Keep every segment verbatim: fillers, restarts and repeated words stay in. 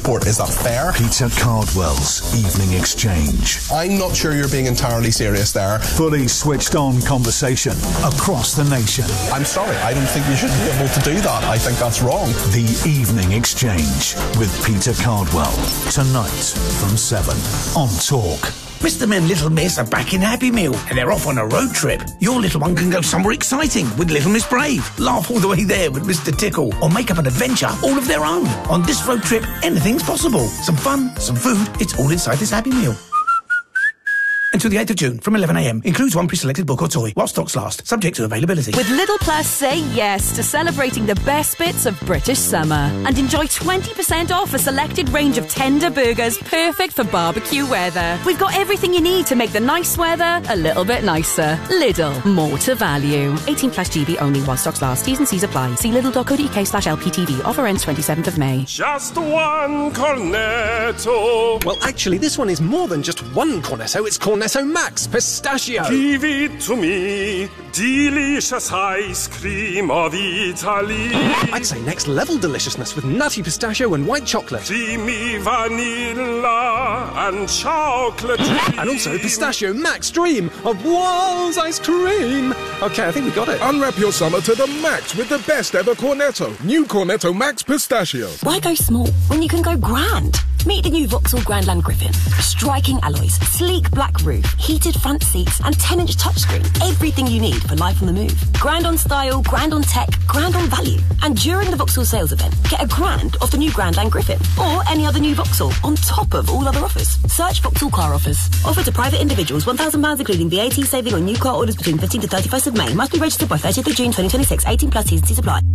sport. Is that fair? Peter Cardwell's Evening Exchange. I'm not sure you're being entirely serious there. Fully switched on conversation across the nation. I'm sorry, I don't think you should be able to do that. I think that's wrong. The Evening Exchange with Peter Cardwell. Tonight from seven on Talk. Mister and Little Miss are back in Happy Meal and they're off on a road trip. Your little one can go somewhere exciting with Little Miss Brave, laugh all the way there with Mister Tickle, or make up an adventure all of their own. On this road trip, anything's possible. Some fun, some food, it's all inside this Happy Meal. Until the eighth of June from eleven a m. Includes one pre-selected book or toy while stocks last, subject to availability. With Lidl Plus, say yes to celebrating the best bits of British summer and enjoy twenty percent off a selected range of tender burgers perfect for barbecue weather. We've got everything you need to make the nice weather a little bit nicer. Lidl, more to value. eighteen plus G B only while stocks last. T's and C's apply. See lidl.co.uk slash LPTV. Offer ends twenty-seventh of May. Just one cornetto. Well, actually, this one is more than just one cornetto. It's Cornetto Max Pistachio. Give it to me, delicious ice cream of Italy. I'd say next level deliciousness with nutty pistachio and white chocolate. Creamy vanilla and chocolate. And also Pistachio Max Dream of Walls ice cream. Okay, I think we got it. Unwrap your summer to the max with the best ever Cornetto. New Cornetto Max Pistachio. Why go small when you can go grand? Meet the new Vauxhall Grandland Griffin. Striking alloys, sleek black roof, heated front seats, and ten inch touchscreen. Everything you need for life on the move. Grand on style, grand on tech, grand on value. And during the Vauxhall sales event, get a grand off the new Grandland Griffin or any other new Vauxhall on top of all other offers. Search Vauxhall Car Offers. Offer to private individuals, one thousand pounds including V A T saving on new car orders between fifteenth to thirty-first of May. Must be registered by thirtieth of June twenty twenty-six. eighteen plus T's and C's apply.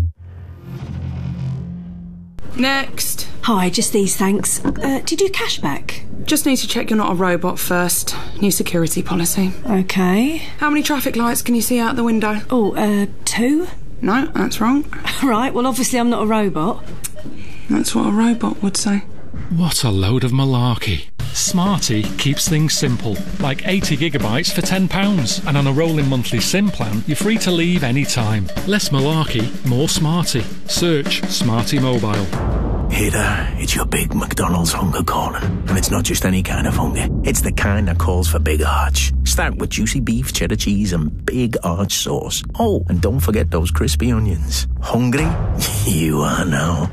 Next. Hi, just these, thanks. Uh, do you do cashback? Just need to check you're not a robot first. New security policy. Okay. How many traffic lights can you see out the window? Oh, uh, two? No, that's wrong. Right, well, obviously I'm not a robot. That's what a robot would say. What a load of malarkey. Smarty keeps things simple, like eighty gigabytes for ten pounds, and on a rolling monthly SIM plan, you're free to leave any time. Less malarkey, more Smarty. Search Smarty Mobile. Hey there, it's your big McDonald's hunger calling. And it's not just any kind of hunger, it's the kind that calls for big arch. Start with juicy beef, cheddar cheese and big arch sauce. Oh, and don't forget those crispy onions. Hungry? You are now.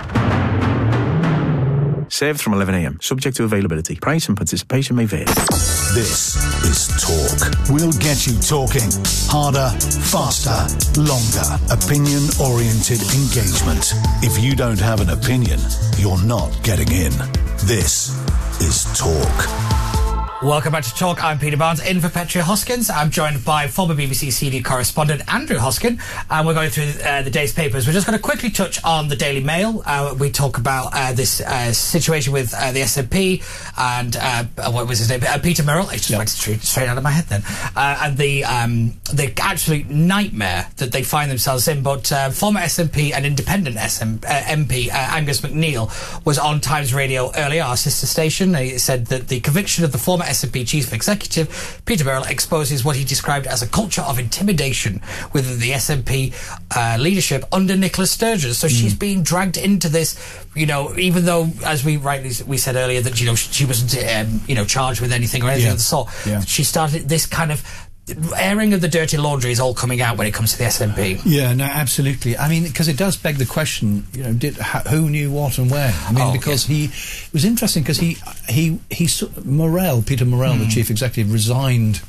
Served from eleven a m. Subject to availability. Price and participation may vary. This is Talk. We'll get you talking. Harder, faster, longer. Opinion-oriented engagement. If you don't have an opinion, you're not getting in. This is Talk. Welcome back to Talk. I'm Peter Barnes, in for Petria Hoskins. I'm joined by former B B C senior correspondent Andrew Hoskin, and we're going through uh, the day's papers. We're just going to quickly touch on the Daily Mail. Uh, we talk about uh, this uh, situation with uh, the S N P and uh, what was his name? Uh, Peter Murrell. It just yep. went straight, straight out of my head then. Uh, and the um, the absolute nightmare that they find themselves in. But uh, former S N P and independent S M, uh, M P uh, Angus MacNeil was on Times Radio earlier, our sister station. He said that the conviction of the former S N P Chief Executive Peter Murrell exposes what he described as a culture of intimidation within the S N P uh, leadership under Nicola Sturgeon. So mm. she's being dragged into this, you know, even though, as we rightly we said earlier, that, you know, she wasn't, um, you know, charged with anything or anything yeah. of the sort. Yeah. She started this kind of airing of the dirty laundry is all coming out when it comes to the S N P. Yeah, no, absolutely. I mean, because it does beg the question, you know, did ha, who knew what and where? I mean, oh, because yeah. he it was interesting because he he he Murrell, Peter Murrell, mm. the chief executive, resigned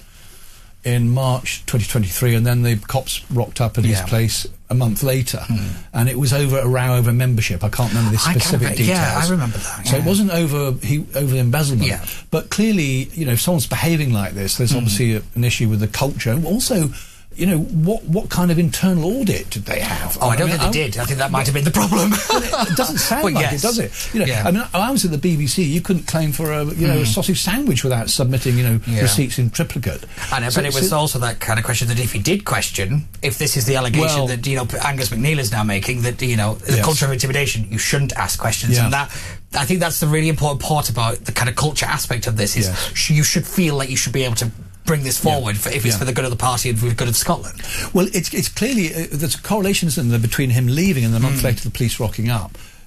in March twenty twenty-three, and then the cops rocked up at yeah. his place a month later, mm. and it was over a row over membership. I can't remember the specific I details. Yeah, I remember that. So yeah. it wasn't over he over embezzlement, yeah. but clearly, you know, if someone's behaving like this, there's mm. obviously a, an issue with the culture. Also, you know, what what kind of internal audit did they have? Oh, I, I don't mean, think they I, did. I think that might have been the problem. It doesn't sound well, like yes. it, does it? You know, yeah. I mean, I was at the B B C. You couldn't claim for a you know mm. a sausage sandwich without submitting you know yeah. receipts in triplicate. I know, so, but it was so, also that kind of question that if he did question, if this is the allegation well, that you know Angus MacNeil is now making, that you know the yes. culture of intimidation, you shouldn't ask questions, yeah. and that. I think that's the really important part about the kind of culture aspect of this is yes. you should feel like you should be able to bring this forward yeah. for, if it's yeah. for the good of the party and for the good of Scotland. Well, it's it's clearly uh, there's a correlation, isn't there, between him leaving and the month mm. later the police rocking up.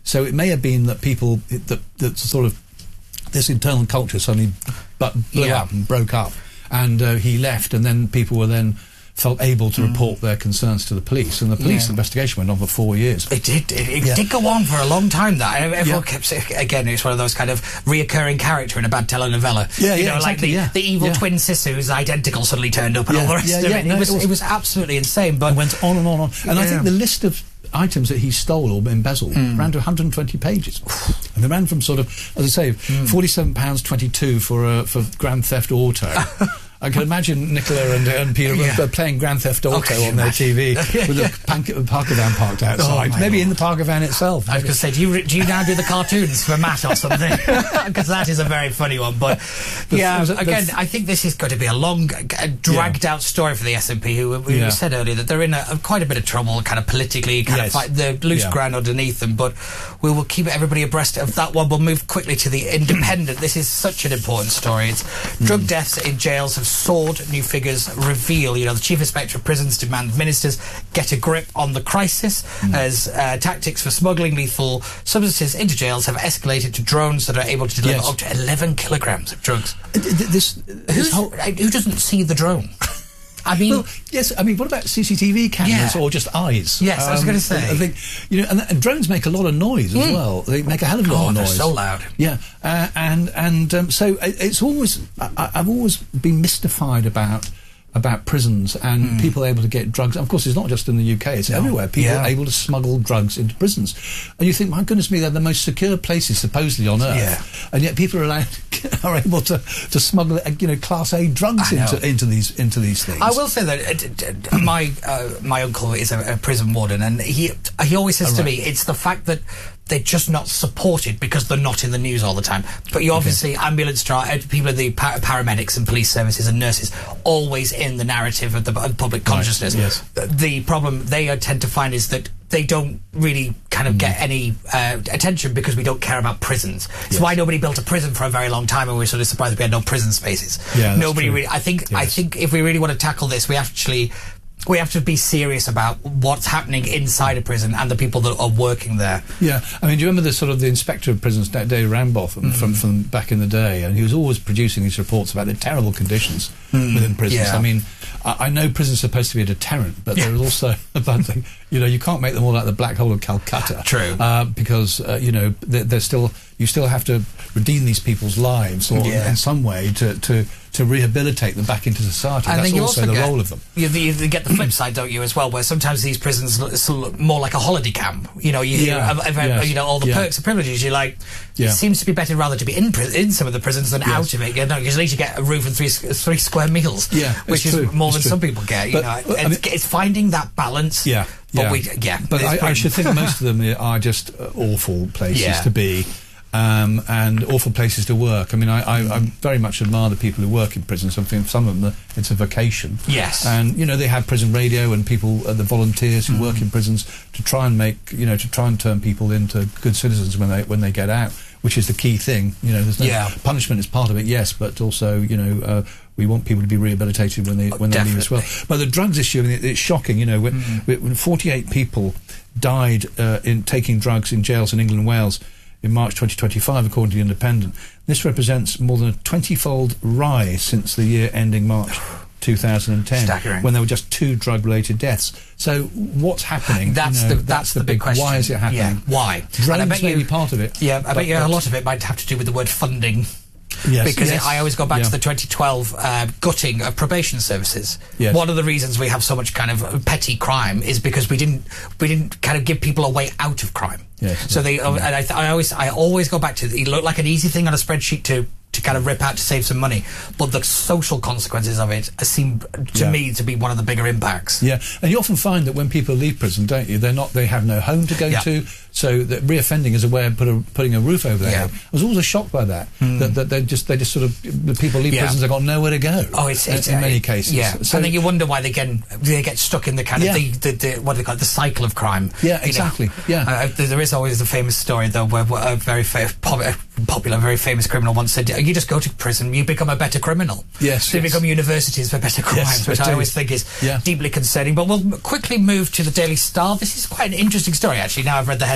So it may have been that people it, that that sort of this internal culture suddenly but blew Yeah. up and broke up, and uh, he left, and then people were then felt able to report their concerns to the police, and the police Yeah. investigation went on for four years. It did. It, it Yeah. did go on for a long time. That everyone Yeah. kept saying, again, it's one of those kind of reoccurring character in a bad telenovela. Yeah, you yeah, know, like exactly, the, yeah. the evil Yeah. twin sister who's identical suddenly turned up, and Yeah, all the rest yeah, of yeah, it. no, it, was, it was- it was absolutely insane. But It went on and on and on. And I Yeah. think the list of items that he stole or embezzled Mm. ran to one hundred twenty pages. And they ran from sort of, as I say, Mm. forty-seven pounds twenty-two for uh, for Grand Theft Auto. I can imagine Nicola and, and Peter Yeah. uh, playing Grand Theft Auto Oh, can you on their imagine? T V Yeah, with yeah. a pan- Parker van parked outside. my Maybe Lord. in the Parker van itself. I was going to say, do you, re- do you now do the cartoons for Matt or something? Because that is a very funny one. But The- yeah, the- the- again, I think this is going to be a long, uh, dragged out story for the S N P, who we Yeah. said earlier that they're in a, a quite a bit of trouble, kind of politically, kind Yes. of fight the loose Yeah. ground underneath them. But we will keep everybody abreast of that one. We'll move quickly to the Independent. This is such an important story. It's drug deaths in jails have soared. New figures reveal. You know, the Chief Inspector of Prisons demands ministers get a grip on the crisis as uh, tactics for smuggling lethal substances into jails have escalated to drones that are able to deliver Yes. up to eleven kilograms of drugs. Uh, th- th- This, this Who's, whole... uh, who doesn't see the drone? I mean, Well, yes, I mean, what about C C T V cameras Yeah. or just eyes? Yes, I was gonna say. I think, you know, and, and drones make a lot of noise as Mm. well. They make a hell of a lot Oh, of they're noise. so loud. Yeah, uh, and and um, so it, it's always I, I- I've always been mystified about about prisons and Mm. people able to get drugs. Of course, it's not just in the U K; it's everywhere. People Yeah. are able to smuggle drugs into prisons, and you think, my goodness me, they're the most secure places supposedly on earth, Yeah. and yet people are allowed are able to to smuggle uh, you know Class A drugs I know. into into these into these things. I will say that uh, d- d- my uh, my uncle is a, a prison warden, and he he always says Oh, to right. me, it's the fact that they're just not supported because they're not in the news all the time. But you obviously, ambulance drive, people are the pa- paramedics and police services and nurses, always in the narrative of the of public consciousness. yes. The, the problem they uh, tend to find is that they don't really kind of get any uh, attention because we don't care about prisons. It's Yes. why nobody built a prison for a very long time, and we're sort of surprised we had no prison spaces. Yeah, that's nobody true. really. I think. I Yes. think if we really want to tackle this, we actually. We have to be serious about what's happening inside a prison and the people that are working there. Yeah, I mean, do you remember the sort of the inspector of prisons, Da- Dave Ramboth, from, from from back in the day, and he was always producing these reports about the terrible conditions within prisons. yeah. I mean, I, I know prisons are supposed to be a deterrent, but Yeah. there is also a bad thing. You know, you can't make them all like the black hole of Calcutta. True. uh, because uh, you know they're, they're still you still have to redeem these people's lives, or Yeah. in some way to to to rehabilitate them back into society. And That's then you also, also the get, role of them. You, you, you get the flip side, don't you, as well, where sometimes these prisons look, sort of look more like a holiday camp. You know, you hear Yeah, of, of, yes, you know all the yeah. perks and privileges. You're like, Yeah. it seems to be better rather to be in pri- in some of the prisons than out of it. You know, because at least you get a roof and three s- three square meals. Yeah, which it's is true, more it's than true. some people get. You But, know, uh, I it's, mean- it's finding that balance. Yeah, but yeah. we yeah. But it's I, I brilliant. should think most of them are just uh, awful places Yeah. to be, um, and awful places to work. I mean, I, I, I very much admire the people who work in prisons. Something, some of them, it's a vocation. Yes. And you know, they have prison radio and people, uh, the volunteers who Mm. work in prisons to try and make, you know, to try and turn people into good citizens when they when they get out, which is the key thing. You know, there's no Yeah. punishment is part of it, yes, but also, you know. Uh, we want people to be rehabilitated when they when they leave as well. But the drugs issue, I mean, it, it's shocking. You know, when, Mm. when forty-eight people died uh, in taking drugs in jails in England and Wales in March twenty twenty-five, according to the Independent. This represents more than a twenty-fold rise since the year ending March two thousand ten, Staggering. when there were just two drug-related deaths. So what's happening? That's You know, the that's, the big question. Why is it happening? Yeah, why? Drones And I bet may you, be part of it. Yeah, I but- bet you a but- lot of it might have to do with the word funding. Yes, because yes. it, I always go back Yeah. to the twenty twelve uh, gutting of probation services. Yes. One of the reasons we have so much kind of petty crime is because we didn't we didn't kind of give people a way out of crime. Yes, So yes, they uh, yeah. and I, th- I always I always go back to it looked like an easy thing on a spreadsheet to. to kind of rip out to save some money, but the social consequences of it seem to Yeah. me to be one of the bigger impacts. Yeah, and you often find that when people leave prison, don't you? They're not. They have no home to go Yeah. to. So that reoffending is a way of put a, putting a roof over their Yeah. head. I was always shocked by that. Mm. That, that they just they just sort of the people leave Yeah. prisons. They've got nowhere to go. Oh, it's, in, it's in uh, many cases. Yeah, So and then you wonder why they get they get stuck in the kind Yeah. of the, the, the what do they call it, the cycle of crime. Yeah, You know? exactly. Yeah. Uh, there there is always the famous story though, where, where a very fa- pop- uh, popular, very famous criminal once said, "You just go to prison, you become a better criminal." Yes, they yes. become universities for better crimes, Yes, which they I do. always think is Yeah. deeply concerning. But we'll m- quickly move to the Daily Star. This is quite an interesting story, actually. Now I've read the headline.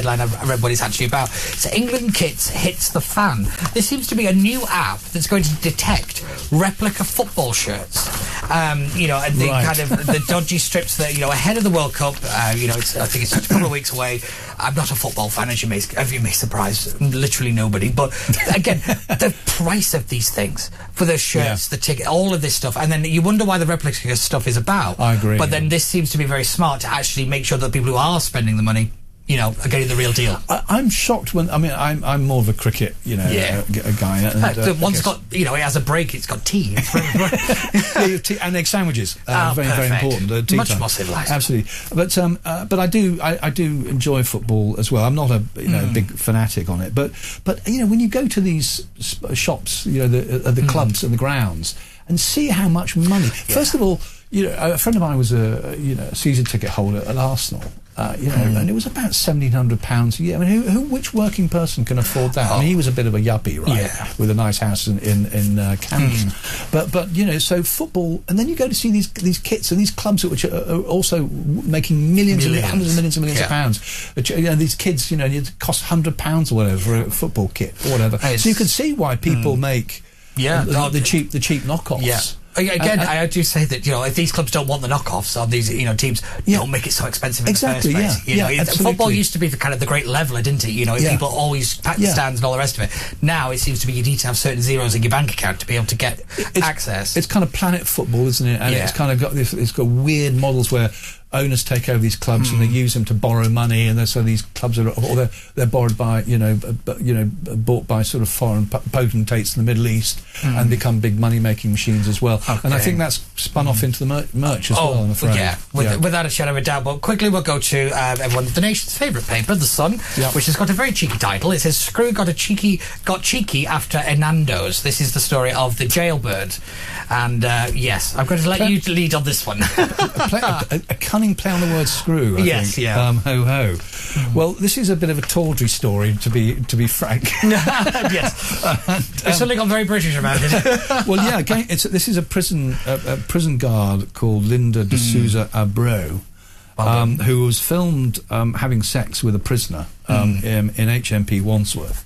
headline. I read what it's actually about. So England Kits hits the fan. There seems to be a new app that's going to detect replica football shirts. Um, you know, and the Right. kind of the dodgy strips that, you know, ahead of the World Cup. Uh, you know, it's, I think it's just a couple of weeks away. I'm not a football fan, as you may, as you may surprise literally nobody. But again, the price of these things for the shirts, Yeah. the ticket, all of this stuff, and then you wonder why the replica stuff is about. I agree. But then this seems to be very smart to actually make sure that people who are spending the money, you know, are getting the real deal. I, I'm shocked when I mean I'm I'm more of a cricket you know Yeah. uh, g- a guy. And, Uh, the uh, I one's guess- got, you know, it has a break. It's got tea. It's very- Yeah, you have tea and egg sandwiches. Uh, Oh, very very perfect. important. Uh, tea Much time. more civilised. Absolutely. But um uh, but I do I, I do enjoy football as well. I'm not a you know Mm. big fanatic on it. But but you know when you go to these sp- shops, you know the uh, the Mm. clubs and the grounds and see how much money. First of all, you know a friend of mine was a you know a season ticket holder at Arsenal. Uh, you know, Mm. and it was about seventeen hundred pounds a year. I mean, who, who, which working person can afford that? I mean, he was a bit of a yuppie, right? Yeah. With a nice house in in, in uh, Camden. Mm. But but you know, so football, and then you go to see these these kits and these clubs which are, are also w- making millions, Millions. and hundreds of millions and millions Yeah. of pounds. Which, you know, these kids, you know, it cost hundred pounds or whatever for a football kit or whatever. It's- so you can see why people Mm. make Yeah, the, no, the cheap the cheap knockoffs. Yeah. Again, And- and- I do say that, you know, if these clubs don't want the knockoffs on these, you know, teams, Yeah. don't make it so expensive in Exactly, the first place. yeah. You know, Yeah, it- football absolutely. used to be the kind of the great leveller, didn't it? You know, Yeah. people always pack the Yeah. stands and all the rest of it. Now it seems to be you need to have certain zeros in your bank account to be able to get it's, access. It's kind of Planet Football, isn't it? And Yeah. it's kind of got this. It's got weird models where owners take over these clubs and they use them to borrow money, and then so these clubs are, or they're, they're borrowed by, you know, b- b- you know, b- bought by sort of foreign p- potentates in the Middle East Mm. and become big money making machines as well. And I Okay. think that's spun off into the mer- merch as oh, well. I'm afraid. yeah, with, Yeah. without a shadow of a doubt. But quickly, we'll go to uh, everyone, the nation's favourite paper, The Sun, Yeah. which has got a very cheeky title. It says, "Screw got a cheeky, got cheeky after Hernando's." This is the story of the jailbird. And uh, yes, I'm going to let Play- you lead on this one. a, play, a, a cunning play on the word screw. I Yes, think. yeah. Um, ho ho. Well, this is a bit of a tawdry story, to be to be frank. Yes, There's something got very British about it. Well, yeah. Again, it's this is a prison a, a prison guard called Linda de Souza Abreu, um, who was filmed um, having sex with a prisoner um, in, in H M P Wandsworth.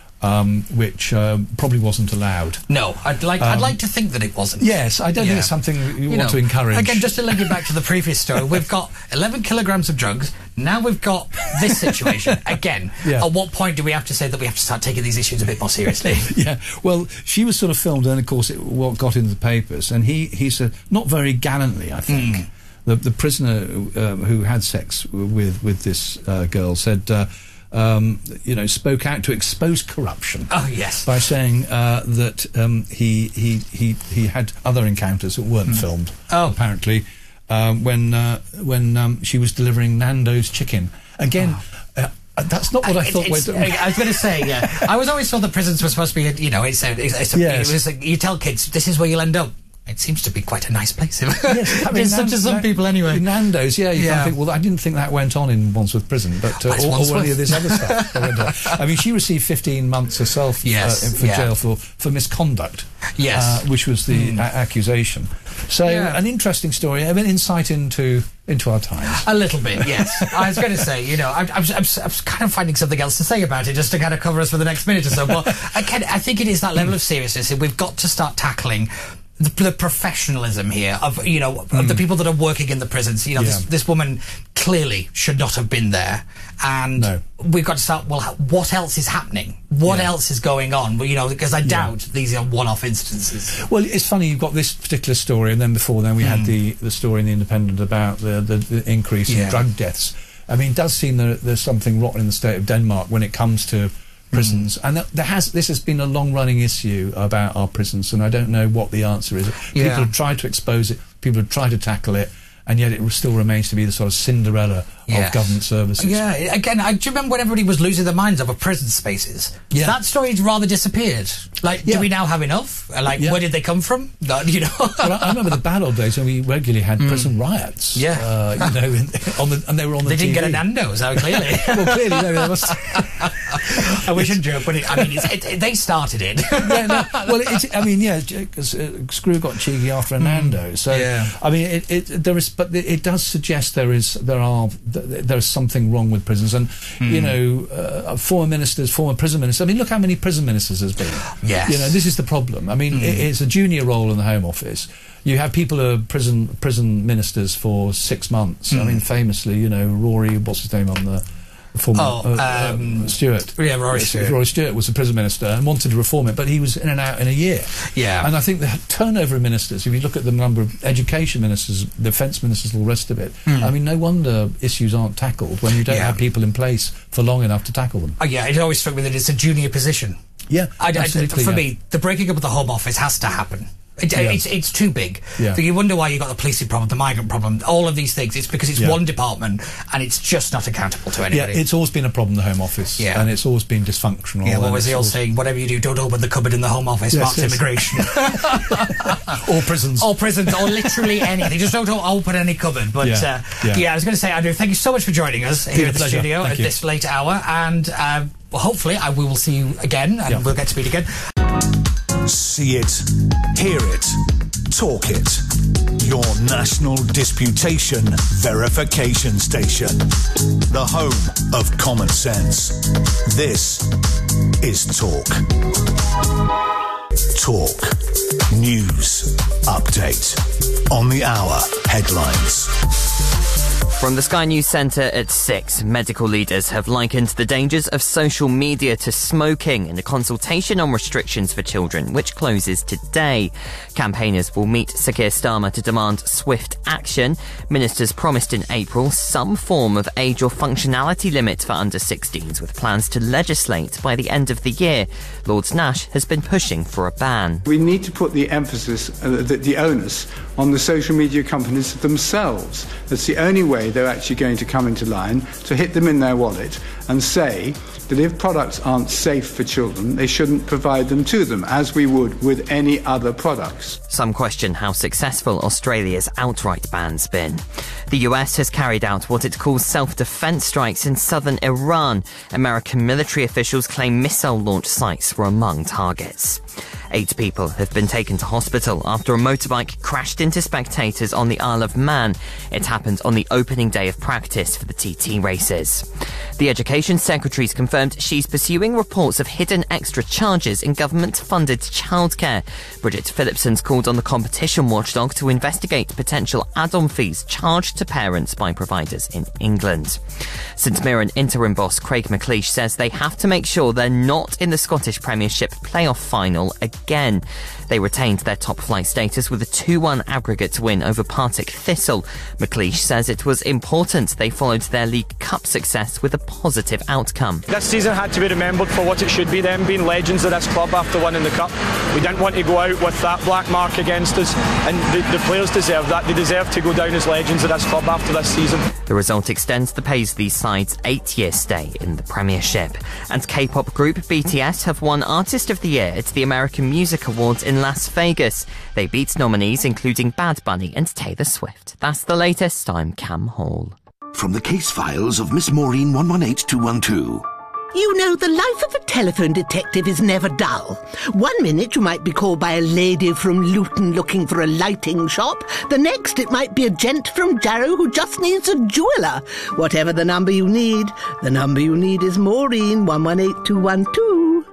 Um, which um, probably wasn't allowed. No, I'd like I'd Um, like to think that it wasn't. Yes, I don't Yeah. think it's something you, You want know, to encourage. Again, just to link it back to the previous story, we've got eleven kilograms of drugs. Now we've got this situation again. Yeah. At what point do we have to say that we have to start taking these issues a bit more seriously? Yeah, well, she was sort of filmed, and of course, it what got into the papers, and he he said not very gallantly, I think. Mm. The the prisoner um, who had sex with with this uh, girl said. Uh, Um, you know, spoke out to expose corruption. Oh yes, by saying uh, that um, he he he he had other encounters that weren't filmed. Oh, apparently, um, when uh, when um, she was delivering Nando's chicken again. Uh, that's not what I, It- thought. it's- we'd- I was going to say, yeah. I was always thought the prisons were supposed to be, you know, it's a, it's, it's a, Yes. it was a, you tell kids this is where you'll end up. It seems to be quite a nice place. Yes, I mean, It's such Nan- as some Nan- people anyway. Nando's, yeah, you Yeah. can't think, well, I didn't think that went on in Wandsworth Prison, but uh, Where's or, or Wandsworth? any of this other stuff. that went on. I mean, she received fifteen months herself Yes, uh, in- for yeah. jail for, for misconduct. Yes. uh, which was the Mm. a- accusation. So, Yeah. an interesting story, an insight into into our times. A little bit, yes. I was going to say, you know, I'm, I'm, I'm, I'm kind of finding something else to say about it just to kind of cover us for the next minute or so. But again, I think it is that level of seriousness. And we've got to start tackling the, the professionalism here of, you know, of the people that are working in the prisons. You know, this, Yeah. this woman clearly should not have been there. And No. we've got to start, well, h- what else is happening? What Yeah. else is going on? Well, you know, because I doubt these are one-off instances. Well, it's funny, you've got this particular story, and then before then we had the, the story in The Independent about the, the, the increase Yeah. in drug deaths. I mean, it does seem that there's something rotten in the state of Denmark when it comes to prisons, and that, there has this has been a long-running issue about our prisons, and I don't know what the answer is. Yeah. People have tried to expose it, people have tried to tackle it, and yet it still remains to be the sort of Cinderella Yeah. of government services. Yeah, again, I, do you remember when everybody was losing their minds over prison spaces? Yeah. That story's rather disappeared. Like, Yeah. do we now have enough? Uh, Like, Yeah. where did they come from? No, you know. Well, I, I remember the bad old days when we regularly had prison riots. Yeah. uh, you know, in, on the, and they were on the They didn't T V. get a Nando's, oh, clearly. Well, clearly, no, they must. I wish I'd joke, but it, I mean, it's, it, it, they started it. Yeah, no, well, it's, I mean, yeah, because uh, Screw got cheeky after Hernando. So, Yeah. I mean, it, it there is, but it, it does suggest there is there are th- there's something wrong with prisons. And, mm. you know, uh, former ministers, former prison ministers, I mean, look how many prison ministers there's been. Yes. You know, this is the problem. I mean, mm. it, it's a junior role in the Home Office. You have people who are prison prison ministers for six months. Mm. I mean, famously, you know, Rory, what's his name on the former oh, uh, um, uh, Stewart. Yeah, Rory Stewart. Rory Stewart was the prison minister and wanted to reform it, but he was in and out in a year. Yeah. And I think the turnover of ministers, if you look at the number of education ministers, defence ministers, all the rest of it, mm. I mean, no wonder issues aren't tackled when you don't yeah. have people in place for long enough to tackle them. Oh, yeah, it always struck me that it's a junior position. Yeah, I, absolutely. I, for yeah. me, the breaking up of the Home Office has to happen. It, yeah. it's, it's too big. Yeah. So you wonder why you've got the policing problem, the migrant problem, all of these things. It's because it's yeah. one department and it's just not accountable to anybody. Yeah, it's always been a problem, the Home Office. Yeah. And it's always been dysfunctional. Yeah, what was the old saying? Whatever you do, don't open the cupboard in the Home Office, yes, marks yes. immigration. Or prisons. Or prisons, or literally anything. Just don't open any cupboard. But, yeah, uh, yeah. yeah I was going to say, Andrew, thank you so much for joining us here at the pleasure. studio Thank at you. this late hour. And uh, well, hopefully I, we will see you again and yeah. we'll get to meet again. See it, hear it, talk it. Your national disputation verification station. The home of common sense. This is Talk. Talk. News. Update. On the hour. Headlines. From the Sky News Centre at six, medical leaders have likened the dangers of social media to smoking in a consultation on restrictions for children, which closes today. Campaigners will meet Sir Keir Starmer to demand swift action. Ministers promised in April some form of age or functionality limit for under sixteens, with plans to legislate by the end of the year. Lord Nash has been pushing for a ban. We need to put the emphasis, uh, the, the onus, on the social media companies themselves. That's the only way they're actually going to come into line, to hit them in their wallet and say that if products aren't safe for children, they shouldn't provide them to them, as we would with any other products. Some question how successful Australia's outright ban's been. The U S has carried out what it calls self-defense strikes in southern Iran. American military officials claim missile launch sites were among targets. Eight people have been taken to hospital after a motorbike crashed into spectators on the Isle of Man. It happened on the opening day of practice for the T T races. The Education Secretary's confirmed she's pursuing reports of hidden extra charges in government-funded childcare. Bridget Phillipson's called on the competition watchdog to investigate potential add-on fees charged to parents by providers in England. St Mirren interim boss Craig McLeish says they have to make sure they're not in the Scottish Premiership playoff final again. They retained their top-flight status with a two one aggregate win over Partick Thistle. McLeish says it was important they followed their League Cup success with a positive outcome. This season had to be remembered for what it should be, them being legends of this club after winning the Cup. We didn't want to go out with that black mark against us, and the, the players deserve that. They deserve to go down as legends of this club after this season. The result extends the Paisley side's eight-year stay in the Premiership. And K-pop group B T S have won Artist of the Year at the American Music Awards in Las Vegas. They beat nominees including Bad Bunny and Taylor Swift. That's the latest. I'm Cam Hall. From the case files of Miss Maureen one one eight two one two. You know, the life of a telephone detective is never dull. One minute you might be called by a lady from Luton looking for a lighting shop. The next it might be a gent from Jarrow who just needs a jeweller. Whatever the number you need, the number you need is Maureen one one eight two one two.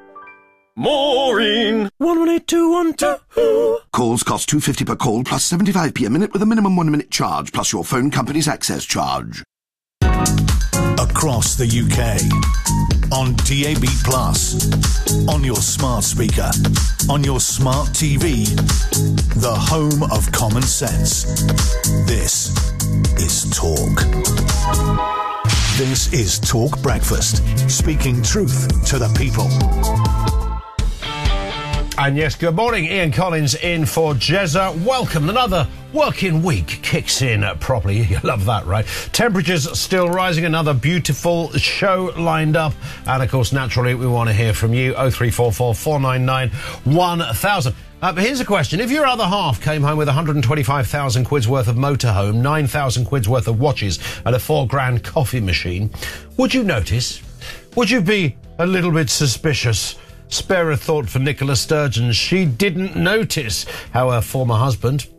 Maureen one one eight two one two. Calls cost two pounds fifty per call plus seventy-five p a minute with a minimum one minute charge plus your phone company's access charge. Across the U K. On D A B plus. On your smart speaker. On your smart T V. The home of common sense. This is Talk. This is Talk Breakfast. Speaking truth to the people. And yes, good morning. Ian Collins in for Jezza. Welcome. Another working week kicks in properly. You love that, right? Temperatures still rising. Another beautiful show lined up. And, of course, naturally, we want to hear from you. oh three four four, four nine nine, one thousand. Uh, but here's a question. If your other half came home with one hundred twenty-five thousand quid's worth of motorhome, nine thousand quid's worth of watches and a four grand coffee machine, would you notice? Would you be a little bit suspicious? Spare a thought for Nicola Sturgeon. She didn't notice how her former husband,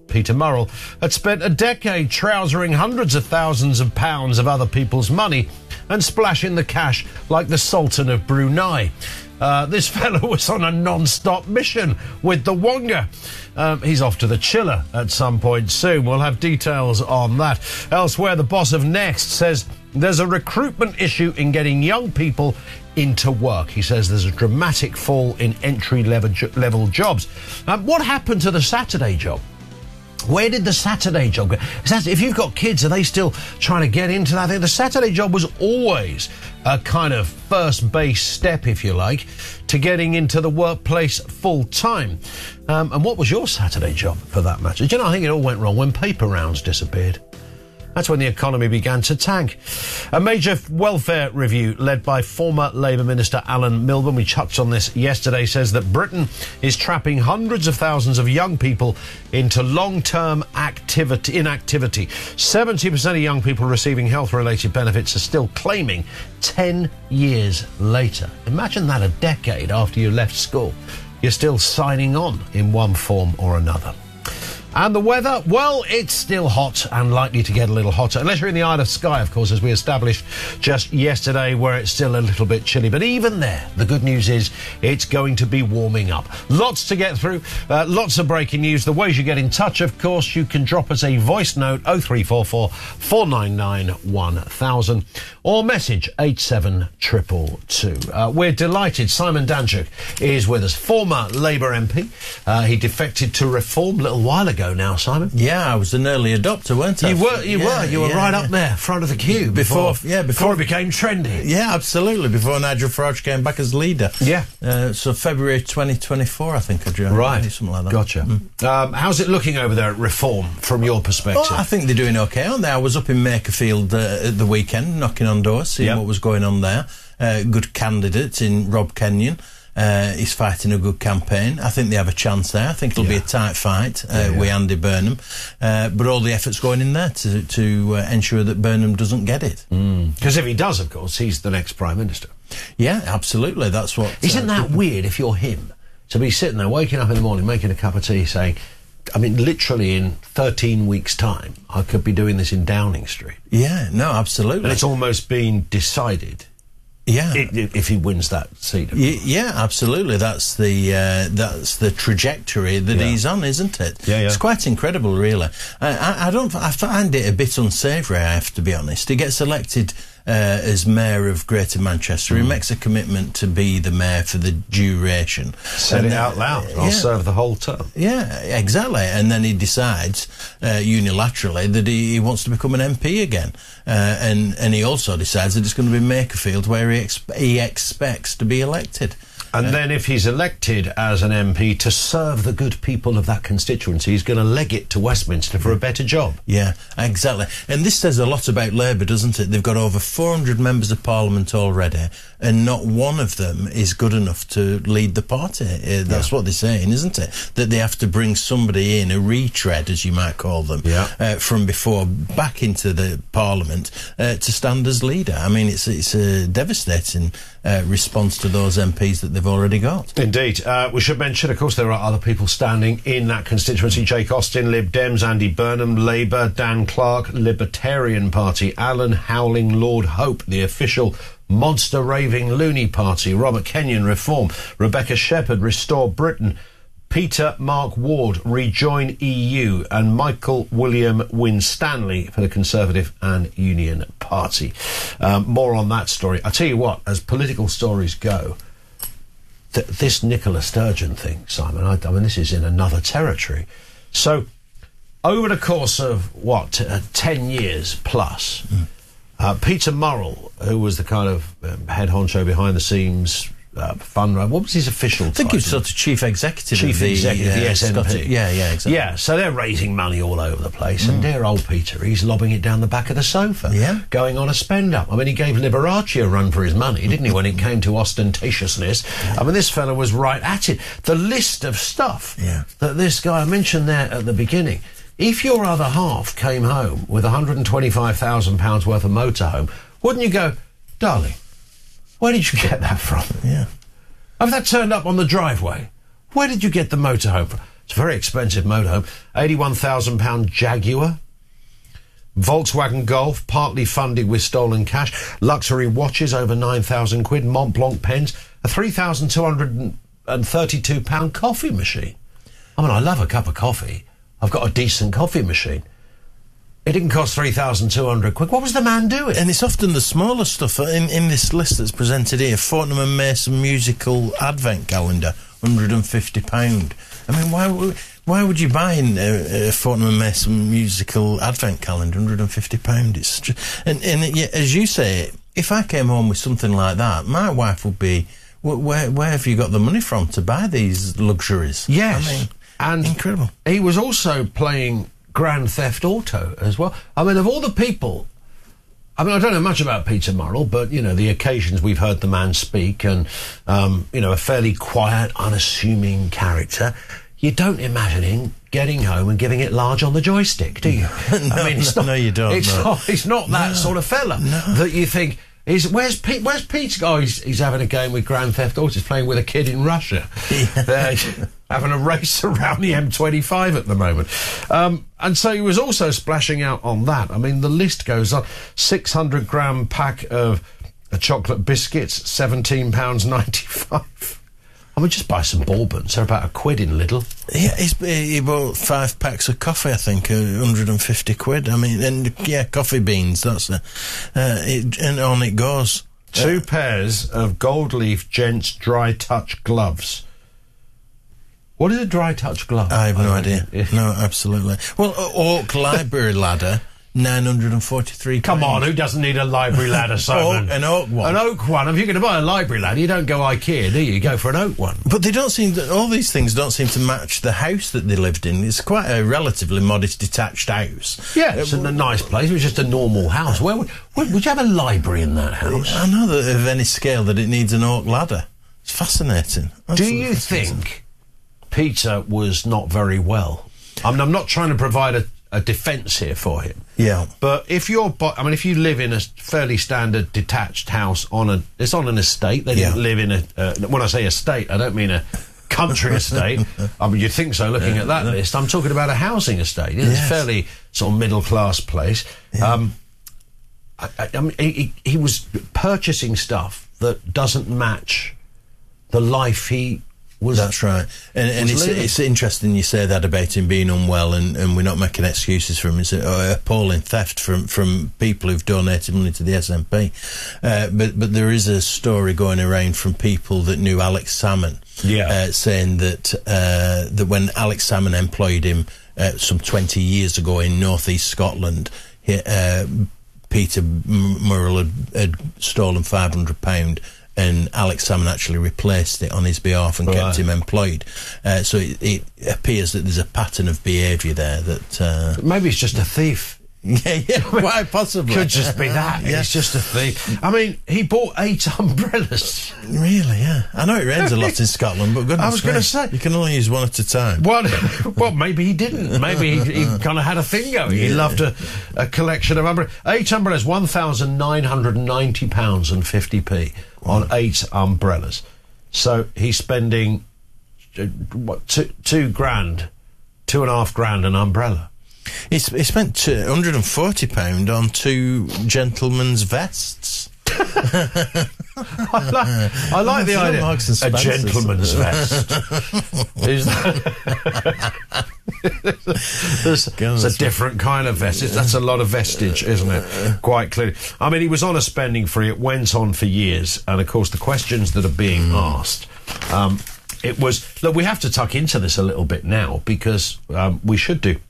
Peter Murrell, had spent a decade trousering hundreds of thousands of pounds of other people's money and splashing the cash like the Sultan of Brunei. Uh, this fellow was on a non-stop mission with the Wonga. Um, he's off to the chiller at some point soon. We'll have details on that. Elsewhere, the boss of Next says there's a recruitment issue in getting young people into work. He says there's a dramatic fall in entry-level level jobs. Um, what happened to the Saturday job? Where did the Saturday job go? If you've got kids, are they still trying to get into that? The Saturday job was always a kind of first base step, if you like, to getting into the workplace full time. Um, and what was your Saturday job, for that matter? Do you know, I think it all went wrong when paper rounds disappeared. That's when the economy began to tank. A major welfare review led by former Labour Minister Alan Milburn, we touched on this yesterday, says that Britain is trapping hundreds of thousands of young people into long-term activity, inactivity. seventy percent of young people receiving health-related benefits are still claiming ten years later. Imagine that, a decade after you left school. You're still signing on in one form or another. And the weather, well, it's still hot and likely to get a little hotter, unless you're in the Isle of Skye, of course, as we established just yesterday, where it's still a little bit chilly. But even there, the good news is it's going to be warming up. Lots to get through, uh, lots of breaking news. The ways you get in touch, of course, you can drop us a voice note, oh three four four, four nine nine, one thousand, or message eight seven two two two. Uh, we're delighted Simon Danczuk is with us, former Labour M P. Uh, he defected to Reform a little while ago. Now, Simon. Yeah, I was an early adopter, weren't I? You were, you yeah, were, you were yeah, right yeah. up there, front of the queue before, before, yeah, before, before it became trendy. Yeah, absolutely. Before Nigel Farage came back as leader. Yeah. Uh, so February twenty twenty-four, I think I joined. Right, something like that. Gotcha. Mm. Um, how's it looking over there at Reform from your perspective? Oh, I think they're doing okay, aren't they? I was up in Makerfield uh, at the weekend, knocking on doors, seeing yep. what was going on there. Uh, good candidate in Rob Kenyon. Uh, he's fighting a good campaign. I think they have a chance there. I think it'll yeah. be a tight fight uh, yeah, yeah. with Andy Burnham. Uh, but all the effort's going in there to, to uh, ensure that Burnham doesn't get it. Because mm. if he does, of course, he's the next Prime Minister. Yeah, absolutely. That's what... Isn't uh, that weird if you're him? To be sitting there, waking up in the morning, making a cup of tea, saying, I mean, literally in thirteen weeks' time, I could be doing this in Downing Street. Yeah, no, absolutely. And it's almost been decided. Yeah, if, if he wins that seat. Yeah, absolutely. That's the uh, that's the trajectory that yeah. he's on, isn't it? Yeah, yeah. It's quite incredible, really. I, I, I don't. I find it a bit unsavoury, I have to be honest. He gets elected uh, as mayor of Greater Manchester. Mm. He makes a commitment to be the mayor for the duration. Said and, it out loud. Uh, I'll yeah. serve the whole term. Yeah, exactly. And then he decides uh, unilaterally that he, he wants to become an M P again. Uh, and and he also decides that it's going to be Makerfield where he, exp- he expects to be elected. And uh, then if he's elected as an M P to serve the good people of that constituency, he's going to leg it to Westminster for a better job. Yeah, exactly. And this says a lot about Labour, doesn't it? They've got over four hundred members of Parliament already, and not one of them is good enough to lead the party. Uh, that's yeah. what they're saying, isn't it? That they have to bring somebody in, a retread, as you might call them, yeah. uh, from before, back into the Parliament uh, to stand as leader. I mean, it's, it's a devastating uh, response to those M Ps that they've already got. Indeed. Uh, we should mention, of course, there are other people standing in that constituency. Jake Austin, Lib Dems, Andy Burnham, Labour, Dan Clark, Libertarian Party, Alan Howling, Lord Hope, the official monster raving loony party, Robert Kenyon, Reform, Rebecca Shepherd, Restore Britain, Peter Mark Ward, Rejoin E U, and Michael William Winstanley for the Conservative and Union Party. Um, more on that story. I tell you what, as political stories go, th- this Nicola Sturgeon thing, Simon, I, I mean, this is in another territory. So, over the course of, what, t- uh, ten years plus, mm. uh, Peter Murrell, who was the kind of um, head honcho behind the scenes, Uh, fundraiser. What was his official title? I think he was sort of chief executive chief of the, executive, uh, the S N P. Scottish, yeah, yeah, exactly. Yeah, so they're raising money all over the place, Mm. and dear old Peter, he's lobbing it down the back of the sofa, yeah. going on a spend-up. I mean, he gave Liberace a run for his money, didn't he, when it came to ostentatiousness? I mean, this fellow was right at it. The list of stuff yeah. that this guy, I mentioned there at the beginning, if your other half came home with one hundred twenty-five thousand pounds worth of motorhome, wouldn't you go, darling, where did you get that from? Yeah. If that turned up on the driveway, where did you get the motorhome from? It's a very expensive motorhome. eighty-one thousand pound Jaguar. Volkswagen Golf, partly funded with stolen cash. Luxury watches, over nine thousand quid. Mont Blanc pens. A three thousand two hundred thirty-two pound coffee machine. I mean, I love a cup of coffee. I've got a decent coffee machine. It didn't cost three thousand two hundred quid. What was the man doing? And it's often the smaller stuff in, in this list that's presented here. Fortnum and Mason musical advent calendar, one hundred and fifty pounds. I mean, why would, why would you buy a, a Fortnum and Mason musical advent calendar, one hundred and fifty pounds? It's just, and, and yeah, as you say, if I came home with something like that, my wife would be, where, where have you got the money from to buy these luxuries? Yes. I mean, and incredible. He was also playing Grand Theft Auto as well. I mean, of all the people, I mean, I don't know much about Peter Murrell, but, you know, the occasions we've heard the man speak and, um, you know, a fairly quiet, unassuming character, you don't imagine him getting home and giving it large on the joystick, do you? no, I mean, it's no, not, no, you don't. It's, no. not, it's not that no, sort of fella no. that you think, is, where's Pete? Where's Pete? Oh, he's, he's having a game with Grand Theft Auto. He's playing with a kid in Russia. Yeah. Uh, having a race around the M twenty-five at the moment. Um, and so he was also splashing out on that. I mean, the list goes on. six hundred gram pack of uh, chocolate biscuits, seventeen pounds ninety-five. I mean, just buy some bourbons. They're about a quid in Lidl. Yeah, he's, he bought five packs of coffee, I think, one hundred and fifty quid. I mean, and yeah, coffee beans, that's a, uh, it, and on it goes. Two uh, pairs of gold leaf gents dry touch gloves. What is a dry touch glove? I have no idea. No, absolutely. Well, Oak Library ladder, nine hundred and forty-three. Come on, who doesn't need a library ladder, Simon? Oak, an oak one. An oak one. If you're going to buy a library ladder, you don't go IKEA, do you? You go for an oak one. But they don't seem to, all these things don't seem to match the house that they lived in. It's quite a relatively modest detached house. Yeah, it's uh, a nice place. It was just a normal house. Where would, would, would you have a library in that house? I know that of any scale that it needs an oak ladder. It's fascinating. Absolutely do you fascinating. think Peter was not very well? I mean, I'm not trying to provide a a defence here for him. Yeah. But if you're, I mean, if you live in a fairly standard detached house on a, it's on an estate. They didn't yeah. live in a, uh, when I say estate, I don't mean a country estate. I mean, you'd think so looking yeah. at that yeah. list. I'm talking about a housing estate. It's yes. a fairly sort of middle class place. Yeah. Um, I, I, I mean, he, he was purchasing stuff that doesn't match the life he was. That's right, and, and it's, it's interesting you say that about him being unwell, and, and we're not making excuses for him. It's a, appalling theft from from people who've donated money to the S N P. Uh, but but there is a story going around from people that knew Alex Salmon, yeah, uh, saying that uh, that when Alex Salmon employed him uh, some twenty years ago in North East Scotland, he, uh, Peter Murrell had, had stolen five hundred pounds. And Alex Salmon actually replaced it on his behalf and right. kept him employed. Uh, so it, it appears that there's a pattern of behaviour there that... Uh, Maybe it's just a thief. Yeah, yeah, quite possibly. Could just be that. Yeah. It's just a thief. I mean, he bought eight umbrellas. Really, yeah. I know it rains a lot in Scotland, but goodness I was going to say... You can only use one at a time. Well, well maybe he didn't. Maybe he, he kind of had a thing going. He yeah. loved a, a collection of umbrellas. Eight umbrellas, one thousand nine hundred ninety pounds and fifty p on eight umbrellas. So he's spending, uh, what, two, two grand, two and a half grand an umbrella. He, he spent two hundred and forty pounds on two gentlemen's vests. I like, I like the idea. A gentleman's vest. Is that? there's, there's a different kind of vest. That's a lot of vestige, isn't it? Quite clearly. I mean, he was on a spending spree. It went on for years. And, of course, the questions that are being mm. asked... Um, it was... Look, we have to tuck into this a little bit now because um, we should do.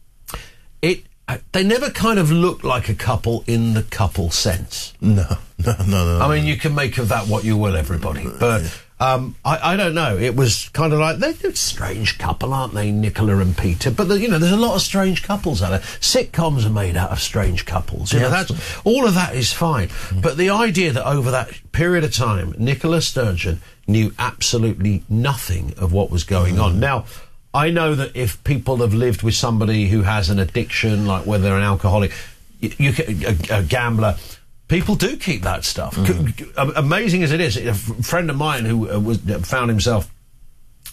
It... They never kind of look like a couple in the couple sense. No, no, no, no. I mean, you can make of that what you will, everybody. But um, I, I don't know. It was kind of like, they're a strange couple, aren't they, Nicola and Peter? But, the, you know, there's a lot of strange couples out there. Sitcoms are made out of strange couples. You yeah, know, that's, all of that is fine. Mm. But the idea that over that period of time, Nicola Sturgeon knew absolutely nothing of what was going mm. on. Now... I know that if people have lived with somebody who has an addiction, like whether they're an alcoholic, you, you a, a gambler, people do keep that stuff. Mm. Amazing as it is, a friend of mine who uh, was found himself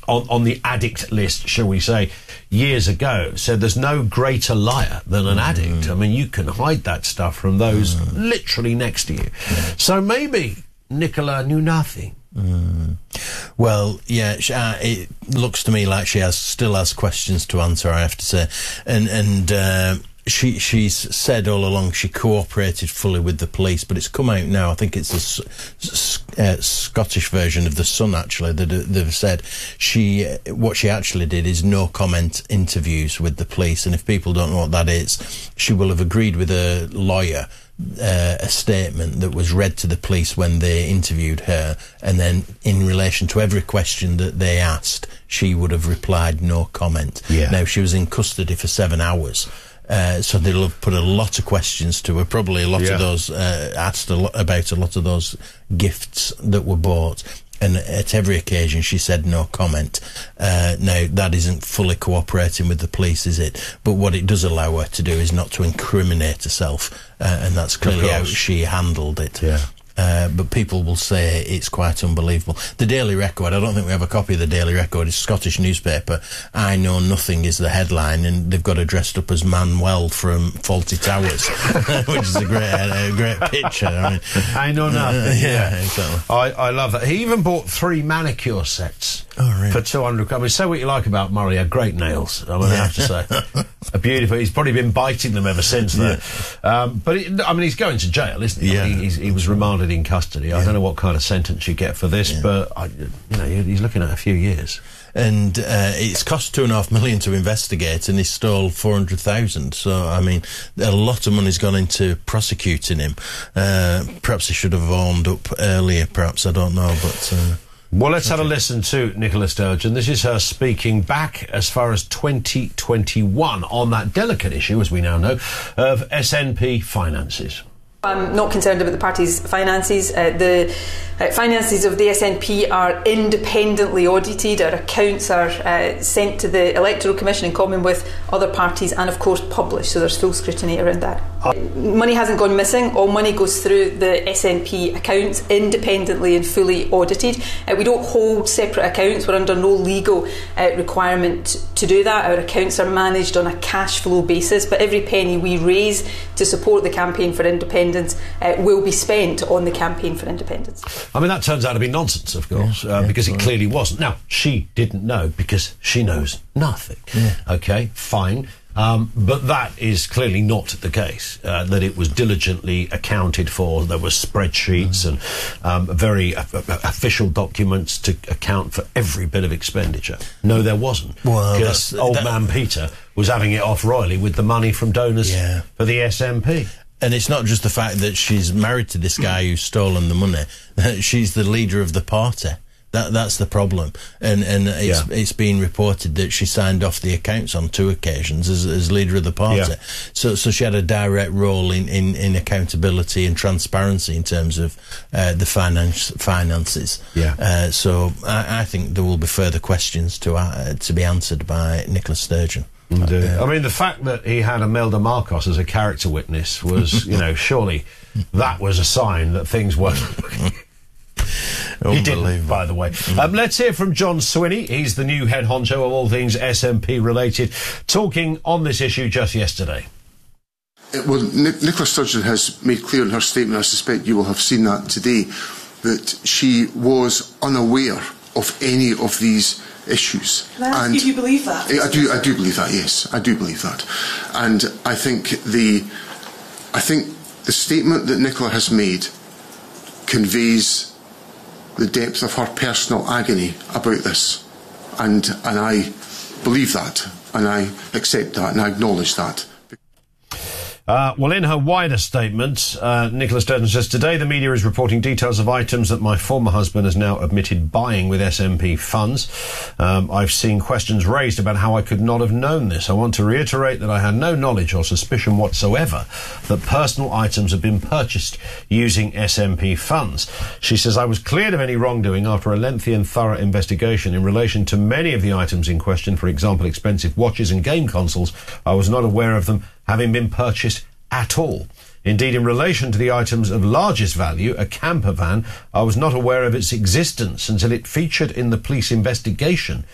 on, on the addict list, shall we say, years ago, said there's no greater liar than an mm. addict. I mean, you can hide that stuff from those mm. literally next to you. Yeah. So maybe Nicola knew nothing. Mm. Well, yeah, she, uh, it looks to me like she has still has questions to answer, I have to say, and and uh, she she's said all along she cooperated fully with the police, but it's come out now. I think it's the s- uh, Scottish version of the Sun actually that they've said she what she actually did is no comment interviews with the police, and if people don't know what that is, she will have agreed with a lawyer. Uh, a statement that was read to the police when they interviewed her, and then in relation to every question that they asked, she would have replied no comment. Yeah. Now, she was in custody for seven hours, uh, so they'll have put a lot of questions to her, probably a lot yeah. of those, uh, asked a lot about a lot of those gifts that were bought. And at every occasion she said no comment. Uh, now, that isn't fully cooperating with the police, is it? But what it does allow her to do is not to incriminate herself, uh, and that's clearly how she handled it. Yeah. Uh, but people will say it's quite unbelievable. The Daily Record, I don't think we have a copy of the Daily Record, it's a Scottish newspaper. I Know Nothing is the headline, and they've got her dressed up as Manuel from Fawlty Towers, which is a great a great picture. I mean, I Know Nothing. Uh, yeah, yeah, exactly. I, I love that. He even bought three manicure sets oh, really? for two hundred quid. I mean, say what you like about Murray, he had great nails, I mean, yeah. I have to say. A beautiful. He's probably been biting them ever since then. Yeah. Um, but, it, I mean, he's going to jail, isn't he? Yeah. I mean, he's, he was remanded in custody. I yeah. don't know what kind of sentence you get for this, yeah. but, I, you know, he's looking at a few years. And uh, it's cost two and a half million to investigate, and he stole four hundred thousand. So, I mean, a lot of money's gone into prosecuting him. Uh, perhaps he should have owned up earlier, perhaps, I don't know, but... Uh, well, let's have a listen to Nicola Sturgeon. This is her speaking back as far as twenty twenty-one on that delicate issue, as we now know, of S N P finances. I'm not concerned about the party's finances. Uh, the uh, finances of the S N P are independently audited. Our accounts are uh, sent to the Electoral Commission in common with other parties, and of course published, so there's full scrutiny around that. Uh, money hasn't gone missing. All money goes through the S N P accounts, independently and fully audited. Uh, we don't hold separate accounts. We're under no legal uh, requirement to do that. Our accounts are managed on a cash flow basis, but every penny we raise to support the campaign for independence Uh, will be spent on the campaign for independence. I mean, that turns out to be nonsense, of course, yeah, uh, yeah, because it clearly wasn't. Now, she didn't know because she knows nothing. Yeah. OK, fine. Um, but that is clearly not the case, uh, that it was diligently accounted for. There were spreadsheets mm. and um, very uh, official documents to account for every bit of expenditure. No, there wasn't. Well, because old that, man Peter was having it off royally with the money from donors yeah. for the S N P. And it's not just the fact that she's married to this guy who's stolen the money. She's the leader of the party. That that's the problem. And and it's yeah. it's been reported that she signed off the accounts on two occasions as, as leader of the party. Yeah. So so she had a direct role in, in, in accountability and transparency in terms of uh, the finance finances. Yeah. Uh, so I, I think there will be further questions to uh, to be answered by Nicola Sturgeon. Indeed. Uh, I mean, the fact that he had Imelda Marcos as a character witness was, you know, surely that was a sign that things weren't. He didn't, by the way. Um, let's hear from John Swinney. He's the new head honcho of all things S N P related, talking on this issue just yesterday. It, well, Nic- Nicola Sturgeon has made clear in her statement, I suspect you will have seen that today, that she was unaware of any of these issues. Can I ask and if you believe that? I do. I do believe that. Yes, I do believe that, and I think the, I think the statement that Nicola has made conveys the depth of her personal agony about this, and and I believe that, and I accept that, and I acknowledge that. Uh, well, in her wider statement, uh, Nicola Sturgeon says, today the media is reporting details of items that my former husband has now admitted buying with S N P funds. Um, I've seen questions raised about how I could not have known this. I want to reiterate that I had no knowledge or suspicion whatsoever that personal items have been purchased using S N P funds. She says, I was cleared of any wrongdoing after a lengthy and thorough investigation in relation to many of the items in question, for example, expensive watches and game consoles. I was not aware of them having been purchased at all. Indeed, in relation to the items of largest value, a camper van, I was not aware of its existence until it featured in the police investigation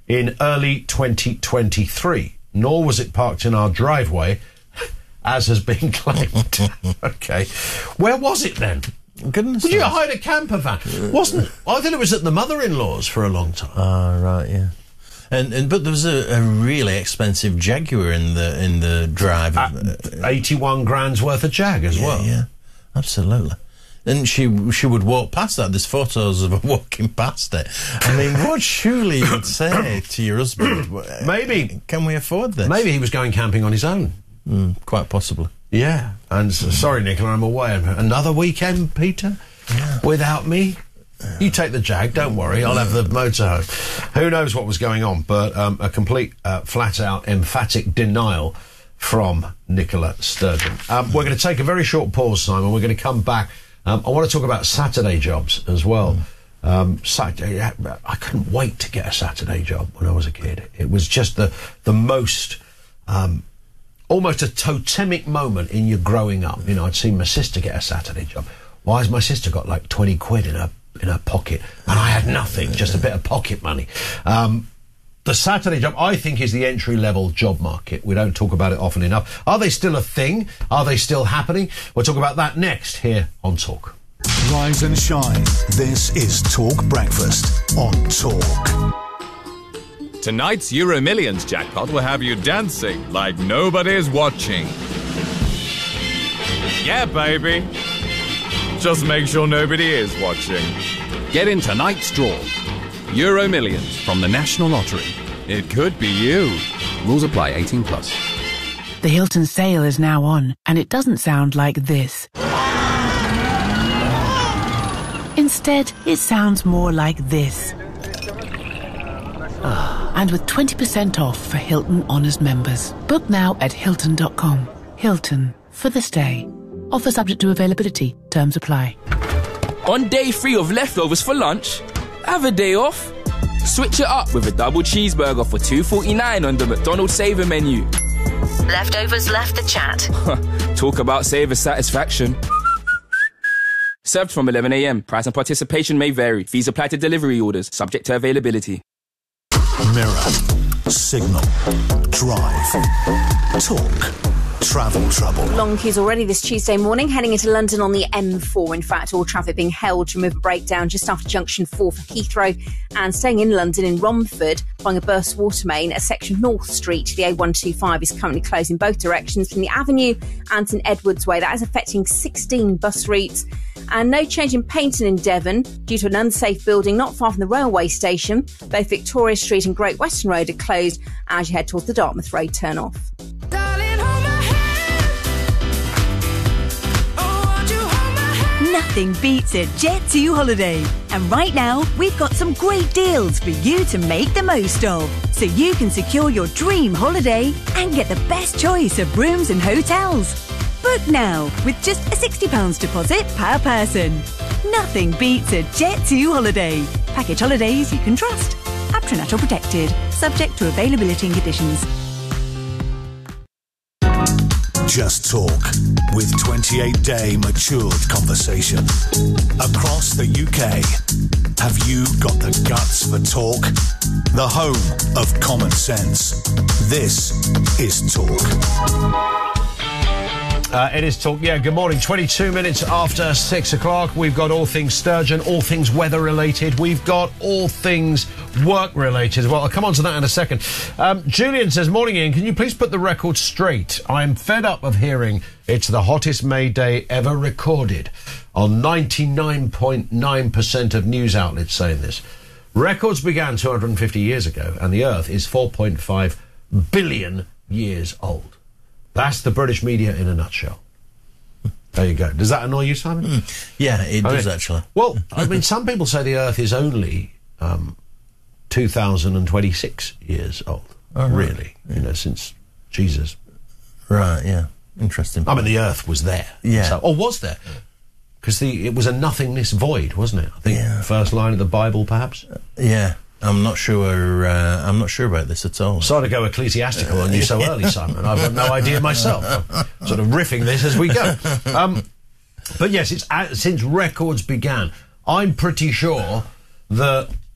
in early twenty twenty-three, nor was it parked in our driveway, as has been claimed. OK. Where was it then? Goodness. Did you hide a camper van? Wasn't... I thought it was at the mother-in-law's for a long time. Ah, right, yeah. And, and but there was a, a really expensive Jaguar in the in the drive. Uh, eighty-one grand's worth of Jag as yeah, well. Yeah, absolutely. And she she would walk past that. There's photos of her walking past it. I mean, what surely you would say to your husband? Maybe. Can we afford this? Maybe he was going camping on his own. Mm, quite possibly. Yeah. And mm. sorry, Nicola, I'm away. Another weekend, Peter? Yeah. Without me? You take the Jag, don't worry, I'll have the motorhome. Who knows what was going on, but um, a complete, uh, flat-out, emphatic denial from Nicola Sturgeon. Um, we're going to take a very short pause, Simon. We're going to come back. Um, I want to talk about Saturday jobs as well. Mm. Um, Saturday, I couldn't wait to get a Saturday job when I was a kid. It was just the, the most... Um, almost a totemic moment in your growing up. You know, I'd seen my sister get a Saturday job. Why has my sister got like twenty quid in her in her pocket, and I had nothing, just a bit of pocket money? Um, the Saturday job, I think, is the entry-level job market. We don't talk about it often enough. Are they still a thing? Are they still happening? We'll talk about that next here on Talk. Rise and shine. This is Talk Breakfast on Talk. Tonight's Euro Millions jackpot will have you dancing like nobody's watching. Yeah, baby. Just make sure nobody is watching. Get in tonight's draw. Euro Millions from the National Lottery. It could be you. Rules apply. eighteen plus. The Hilton sale is now on, and it doesn't sound like this. Instead, it sounds more like this. And with twenty percent off for Hilton Honors members. Book now at Hilton dot com. Hilton, for the stay. Offer subject to availability. Terms apply. On day three of leftovers for lunch, have a day off. Switch it up with a double cheeseburger for two forty-nine on the McDonald's Saver menu. Leftovers left the chat. Talk about Saver satisfaction. Served from eleven a m. Price and participation may vary. Fees apply to delivery orders, subject to availability. Mirror, Signal, Drive, Talk, Travel Trouble. Long queues already this Tuesday morning, heading into London on the M four. In fact, all traffic being held to remove a breakdown just after junction four for Heathrow, and staying in London in Romford following a burst water main at section North Street. The A one twenty-five is currently closed in both directions from the Avenue and St Edward's Way. That is affecting sixteen bus routes. And no change in Paignton in Devon due to an unsafe building not far from the railway station. Both Victoria Street and Great Western Road are closed as you head towards the Dartmouth Road turn-off. Nothing beats a Jet two holiday. And right now, we've got some great deals for you to make the most of. So you can secure your dream holiday and get the best choice of rooms and hotels. Book now with just a sixty pounds deposit per person. Nothing beats a Jet two holiday. Package holidays you can trust. Aptronatural protected. Subject to availability and conditions. Just Talk, with twenty-eight day matured conversation. Across the U K, have you got the guts for talk? The home of common sense. This is Talk. Uh, it is Talk. Yeah, good morning. twenty-two minutes after six o'clock. We've got all things Sturgeon, all things weather-related. We've got all things work-related as well. I'll come on to that in a second. Um, Julian says, morning, Ian. Can you please put the record straight? I'm fed up of hearing it's the hottest May Day ever recorded. On ninety-nine point nine percent of news outlets saying this. Records began two hundred fifty years ago, and the Earth is four point five billion years old. That's the British media in a nutshell. There you go. Does that annoy you, Simon? Mm, yeah, it I does, mean, actually. Well, I mean, some people say the Earth is only um, two thousand twenty-six years old. Oh, right. Really. Yeah. You know, since Jesus. Right, yeah. Interesting point. I mean, the Earth was there. Yeah. So, or was there? Because the it was a nothingness void, wasn't it? I think yeah. first line of the Bible, perhaps? Uh, yeah. I'm not sure. Uh, I'm not sure about this at all. Sorry to go ecclesiastical on you so early, Simon. I've got no idea myself. I'm sort of riffing this as we go. Um, but yes, it's uh, since records began. I'm pretty sure that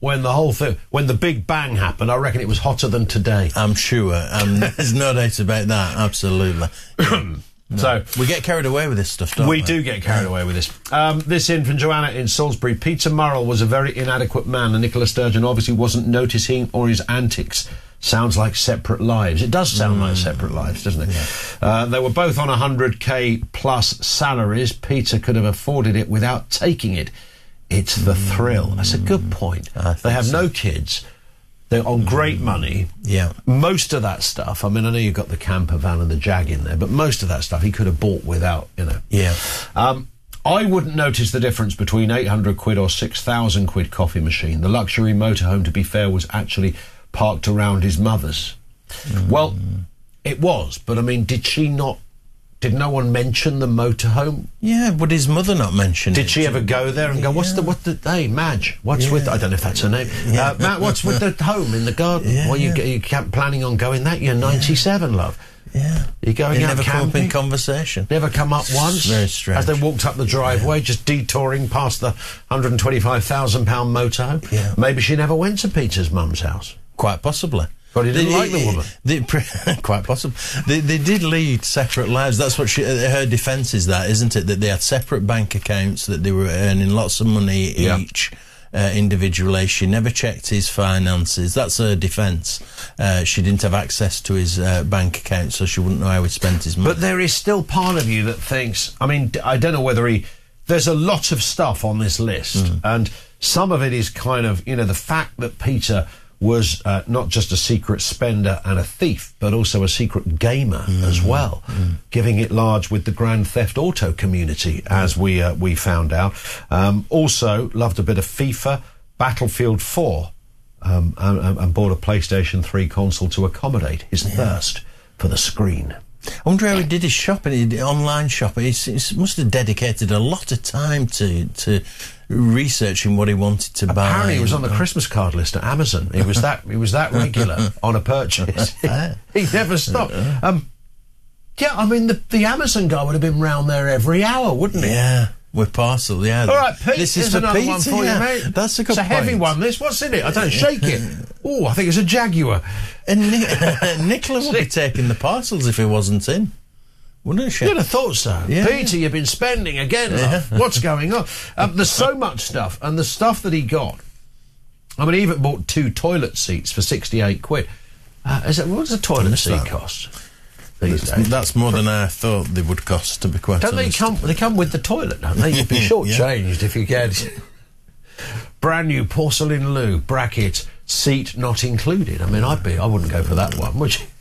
when the whole thing, when the Big Bang happened, I reckon it was hotter than today. I'm sure. Um, there's no doubt about that. Absolutely. Yeah. No. So we get carried away with this stuff, don't we? We do get carried away with this. Um, this in from Joanna in Salisbury. Peter Murrell was a very inadequate man, and Nicola Sturgeon obviously wasn't noticing or his antics. Sounds like separate lives. It does sound mm. like separate lives, doesn't it? Yeah. Uh, they were both on one hundred K plus salaries. Peter could have afforded it without taking it. It's the mm. thrill. That's a good point. They have so. no kids. They're on great money. Yeah. Most of that stuff, I mean, I know you've got the camper van and the Jag in there, but most of that stuff he could have bought without, you know. Yeah. Um, I wouldn't notice the difference between eight hundred quid or six thousand quid coffee machine. The luxury motorhome, to be fair, was actually parked around his mother's. Mm. Well, it was, but I mean, did she not, did no one mention the motorhome? Yeah, would his mother not mention did it? Did she ever go there and go, what's yeah. the, what the, hey, Madge, what's yeah. with, I don't know if that's her name, yeah. uh, Matt, what's with the home in the garden? Yeah, well, you, yeah. you kept planning on going that, you're ninety-seven, yeah. love. Yeah. You're going it out never camping? come up in conversation. Never come up once? Very strange. As they walked up the driveway, yeah. just detouring past the one hundred twenty-five thousand pound motorhome. Yeah. Maybe she never went to Peter's mum's house. Quite possibly. But he didn't they, like the woman. They, quite possible. They, they did lead separate lives. That's what she, her defence is, that, isn't it? That they had separate bank accounts, that they were earning lots of money yeah. each uh, individually. She never checked his finances. That's her defence. Uh, she didn't have access to his uh, bank account, so she wouldn't know how he spent his money. But there is still part of you that thinks, I mean, I don't know whether he... There's a lot of stuff on this list, mm. and some of it is kind of, you know, the fact that Peter was uh, not just a secret spender and a thief, but also a secret gamer mm. as well, mm. giving it large with the Grand Theft Auto community, as we uh, we found out. Um, also, loved a bit of FIFA, Battlefield four, um, and, and bought a PlayStation three console to accommodate his yeah. thirst for the screen. I wonder how he did his shopping, he did online shopping. He, he must have dedicated a lot of time to to researching what he wanted to buy. Apparently, he was on the Christmas card list at Amazon. He was that he was that regular on a purchase. he, he never stopped. Um, yeah, I mean, the, the Amazon guy would have been round there every hour, wouldn't he? Yeah. With parcel, yeah. All right, Pete, this is for another Peter, one for yeah. you, mate. That's a good It's a point. heavy one, this. What's in it? I don't know. Shake it. Oh, I think it's a Jaguar. And Ni Nicola would be taking the parcels if he wasn't in, wouldn't she? You'd have thought so. Yeah. Peter, you've been spending again, love. Yeah. What's going on? Um, there's so much stuff, and the stuff that he got. I mean, he even bought two toilet seats for sixty-eight quid. Uh, is it, what does a toilet seat that? cost? That's, that's more than I thought they would cost, to be quite don't honest. Don't they come? They come with the toilet, don't they? You'd be shortchanged yeah. if you get brand new porcelain loo bracket seat not included. I mean, I'd be. I wouldn't go for that one, would you?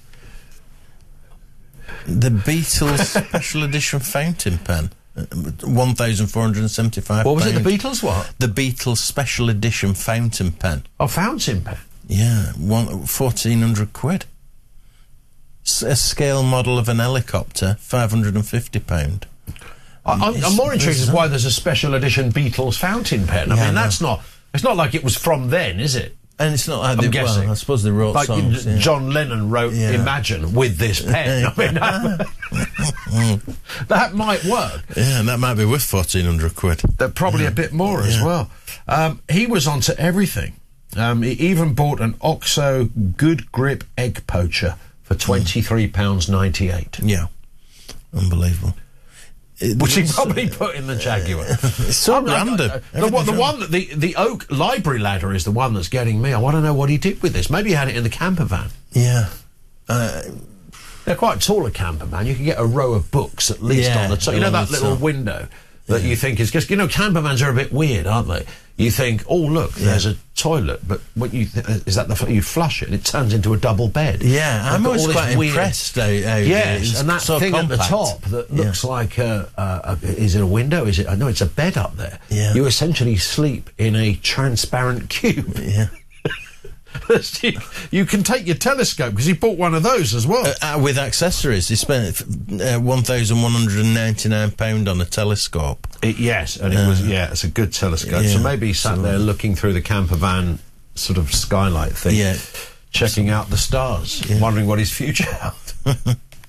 The Beatles special edition fountain pen, one thousand four hundred and seventy-five. What was it? The Beatles what? The Beatles special edition fountain pen. Oh, fountain pen. Yeah, one fourteen hundred quid. A scale model of an helicopter, five hundred and fifty pound. I'm, I'm more intrigued as why there's a special edition Beatles fountain pen. I yeah, mean, that's no. not. It's not like it was from then, is it? And it's not like I'm they, guessing. Well, I suppose they wrote like songs. Yeah. John Lennon wrote yeah. Imagine with this pen. I mean, that, that might work. Yeah, that might be worth fourteen hundred quid. They're probably yeah. a bit more yeah. as well. Um, he was onto everything. Um, he even bought an OXO Good Grip egg poacher for twenty-three pounds ninety-eight. Yeah, unbelievable. It Which he probably uh, put in the Jaguar. It's so I'm, random. Uh, the, the, the one that the the Oak Library ladder is the one that's getting me. I want to know what he did with this. Maybe he had it in the camper van. Yeah. Uh, They're quite tall, a camper van. You can get a row of books at least yeah, on the top. You know that little top. window that yeah. you think is just, you know, camper vans are a bit weird, aren't they? You think, oh look, yeah. there's a toilet, but what you th is that the you flush it, and it turns into a double bed. Yeah, I'm always quite weird, impressed. How, how yes, and that so thing compact. at the top that yeah. looks like a, a, a, is it a window? Is it? I know it's a bed up there. Yeah. You essentially sleep in a transparent cube. Yeah. you, you can take your telescope, because he bought one of those as well. Uh, uh, with accessories. He spent uh, one thousand one hundred and ninety-nine pounds on a telescope. It, yes, and it uh, was, yeah, it's a good telescope. Yeah, so maybe he sat so, there looking through the camper van sort of skylight thing, yeah. checking out the stars, yeah. wondering what his future held.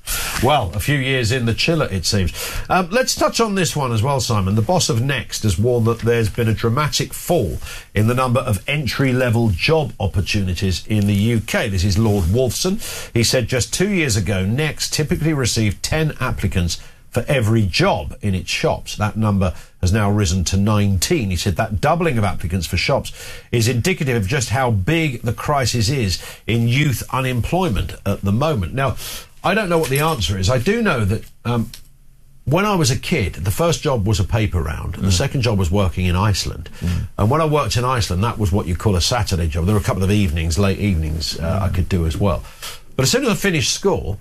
Well, a few years in the chiller, it seems. Um, let's touch on this one as well, Simon. The boss of Next has warned that there's been a dramatic fall in the number of entry-level job opportunities in the U K. This is Lord Wolfson. He said just two years ago, Next typically received ten applicants for every job in its shops. That number has now risen to nineteen. He said that doubling of applicants for shops is indicative of just how big the crisis is in youth unemployment at the moment. Now, I don't know what the answer is. I do know that um, when I was a kid, the first job was a paper round, and mm. the second job was working in Iceland. Mm. And when I worked in Iceland, that was what you call a Saturday job. There were a couple of evenings, late evenings, uh, mm. I could do as well. But as soon as I finished school,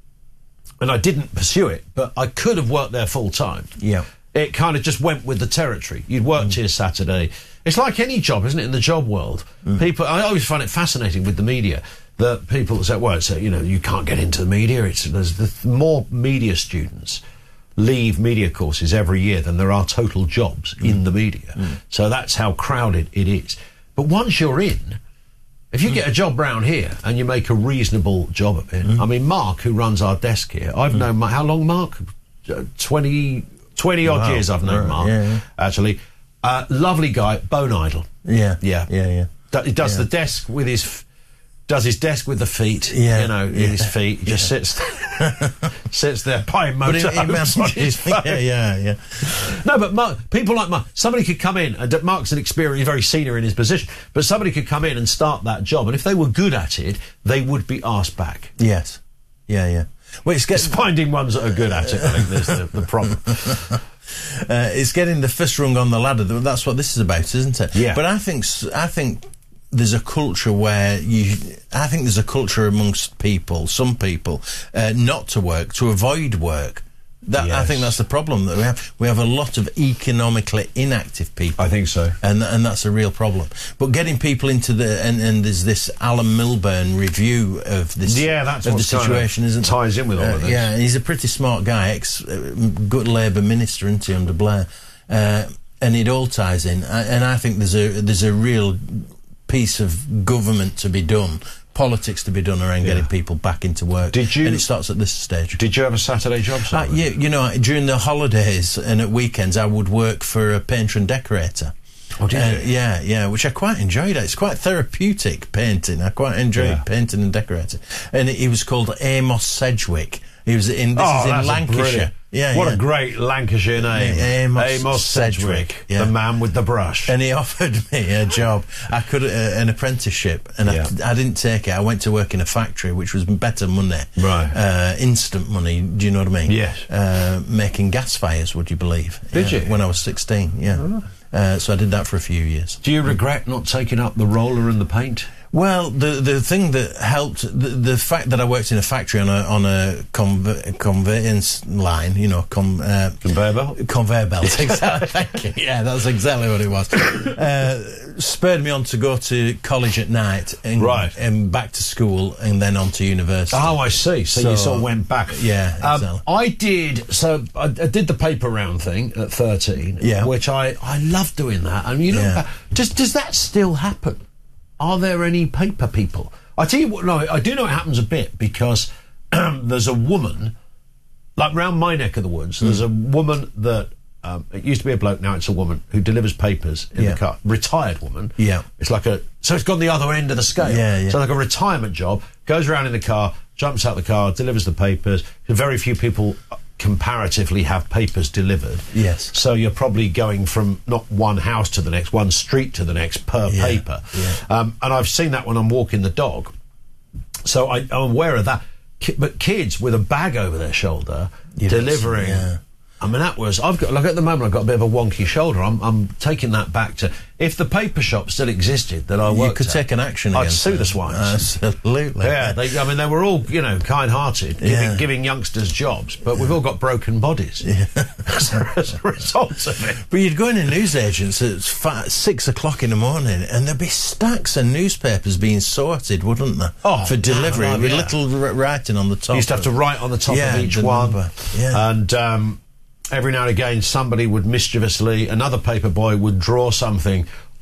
and I didn't pursue it, but I could have worked there full time. Yeah. It kind of just went with the territory. You'd worked mm. here Saturday. It's like any job, isn't it, in the job world? Mm. People, I always find it fascinating with the media that people say, well, it's, uh, you know, you can't get into the media. It's there's the, more media students leave media courses every year than there are total jobs mm. in the media. Mm. So that's how crowded it is. But once you're in, if you mm. get a job round here and you make a reasonable job of it, mm. I mean, Mark, who runs our desk here, I've mm. known, how long, Mark? Uh, twenty, twenty odd wow. years I've known right. Mark, yeah, yeah. actually. Uh, lovely guy, bone idle. Yeah. Yeah. Yeah, yeah. Do, he does yeah. the desk with his... F- does his desk with the feet, yeah, you know, yeah, in his feet. He just yeah. sits there, sits there playing motorhomes on his phone. Yeah, yeah, yeah. No, but Mark, people like Mark, somebody could come in, and Mark's an experienced, very senior in his position, but somebody could come in and start that job, and if they were good at it, they would be asked back. Yes. Yeah, yeah. Well, it's, it's finding ones that are good at it, I think, there's the, the problem. Uh, it's getting the first rung on the ladder. That's what this is about, isn't it? Yeah. But I think, I think... there's a culture where you, I think there's a culture amongst people, some people, uh, not to work, to avoid work. That, yes. I think that's the problem that we have. We have a lot of economically inactive people. I think so. And and that's a real problem. But getting people into the, and, and there's this Alan Milburn review of this, yeah, that's of what the situation, isn't it? Ties in with all uh, of this. Yeah, he's a pretty smart guy, ex, uh, good Labour minister, isn't he, under Blair? Uh, and it all ties in. And I think there's a, there's a real piece of government to be done, politics to be done around yeah. getting people back into work. Did you? And it starts at this stage. Did you have a Saturday job? Uh, yeah, you know, during the holidays and at weekends, I would work for a painter and decorator. Oh, did uh, you? Yeah, yeah, which I quite enjoyed. It's quite therapeutic painting. I quite enjoyed yeah. painting and decorating. And he was called Amos Sedgwick. He was in. This oh, is in Lancashire. Yeah, what yeah. a great Lancashire name, Amos, Amos Sedgwick, Sedgwick yeah. the man with the brush. And he offered me a job. I could uh, an apprenticeship, and yeah. I, I didn't take it. I went to work in a factory, which was better money, right? Uh, instant money. Do you know what I mean? Yes. Uh, making gas fires. Would you believe? Did yeah, you? When I was sixteen. Yeah. Oh. Uh, so I did that for a few years. Do you regret not taking up the roller and the paint? Well, the the thing that helped, the, the fact that I worked in a factory on a on a conve conveyance line, you know, com, uh, conveyor belt, conveyor belt. Exactly. Thank you. Yeah, that's exactly what it was. Uh, spurred me on to go to college at night, and, right, and back to school, and then on to university. Oh, I see. So, so you sort of went back. Yeah, exactly. Um, I did. So I, I did the paper round thing at thirteen. Yeah, which I I love doing that. And you know, yeah. does does that still happen? Are there any paper people? I tell you what, no, I do know it happens a bit because um, there's a woman, like round my neck of the woods, mm. there's a woman that, um, it used to be a bloke, now it's a woman, who delivers papers in yeah. the car. Retired woman. Yeah. It's like a, so it's gone the other end of the scale. Yeah, yeah. So like a retirement job, goes around in the car, jumps out the car, delivers the papers. Very few people comparatively have papers delivered. Yes. So you're probably going from not one house to the next, one street to the next per yeah. paper. Yeah. Um, and I've seen that when I'm walking the dog. So I, I'm aware of that. Ki but kids with a bag over their shoulder yes. delivering. Yeah. I mean, that was, I've got, like at the moment I've got a bit of a wonky shoulder. I'm, I'm taking that back to, if the paper shop still existed that I worked You could at, take an action I'd against sue them. the swines. Absolutely. Yeah, they, I mean, they were all, you know, kind-hearted, giving, yeah. giving youngsters jobs, but we've all got broken bodies yeah. as, a, as a result of it. But you'd go in a newsagents at five, six o'clock in the morning, and there'd be stacks of newspapers being sorted, wouldn't there? Oh, for delivery, no, no, with yeah. little writing on the top. You used to have to write on the top yeah, of each the one. Number. Yeah. And um, every now and again, somebody would mischievously, another paper boy would draw something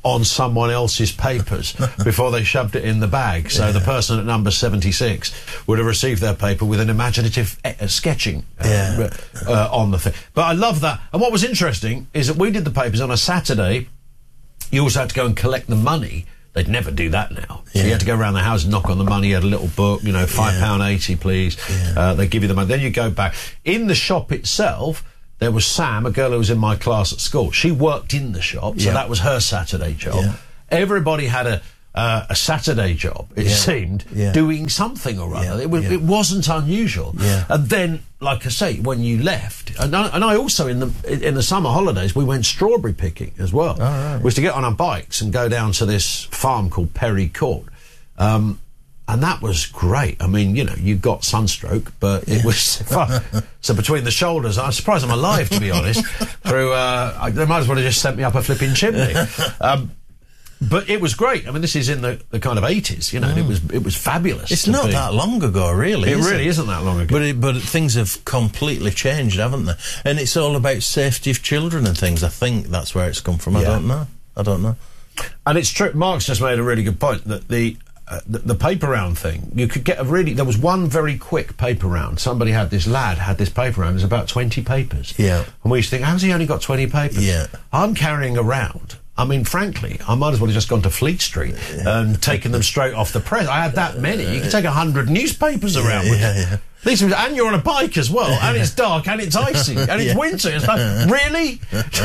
on someone else's papers before they shoved it in the bag. So yeah. the person at number seventy-six would have received their paper with an imaginative uh, sketching uh, yeah. uh, on the thing. But I love that. And what was interesting is that we did the papers on a Saturday. You also had to go and collect the money. They'd never do that now. So yeah. you had to go around the house and knock on the money. You had a little book, you know, five pound eighty, please. Yeah. Uh, they give you the money. Then you go back. In the shop itself, there was Sam, a girl who was in my class at school. She worked in the shop, so yeah. that was her Saturday job. Yeah. Everybody had a uh, a Saturday job, it yeah. seemed, yeah. doing something or other. Yeah. It, was, yeah. it wasn't unusual. Yeah. And then, like I say, when you left, and I, and I also, in the in the summer holidays, we went strawberry picking as well. Oh, right. Was to get on our bikes and go down to this farm called Perry Court. Um, And that was great. I mean, you know, you got sunstroke, but it was fun. So between the shoulders, I'm surprised I'm alive, to be honest. Through, uh, I, they might as well have just sent me up a flipping chimney. Um, but it was great. I mean, this is in the, the kind of eighties, you know, mm. and it was it was fabulous. It's not be. that long ago, really. It is really it? isn't that long ago. But it, but things have completely changed, haven't they? And it's all about safety of children and things. I think that's where it's come from. I Yeah. don't know. I don't know. And it's true. Mark's just made a really good point that the. Uh, the, the paper round thing, you could get a really, there was one very quick paper round. Somebody had, this lad had this paper round, there's about twenty papers. Yeah. And we used to think, how's he only got twenty papers? Yeah. I'm carrying around, I mean, frankly, I might as well have just gone to Fleet Street and taken them straight off the press. I had that many. You can take a hundred newspapers around yeah, with yeah, you. yeah. These was, and you're on a bike as well, and it's dark, and it's icy, and it's Yeah. winter. It's like, really?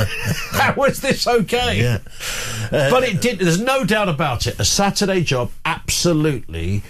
How is this okay? Yeah. Uh, but it did, there's no doubt about it. A Saturday job absolutely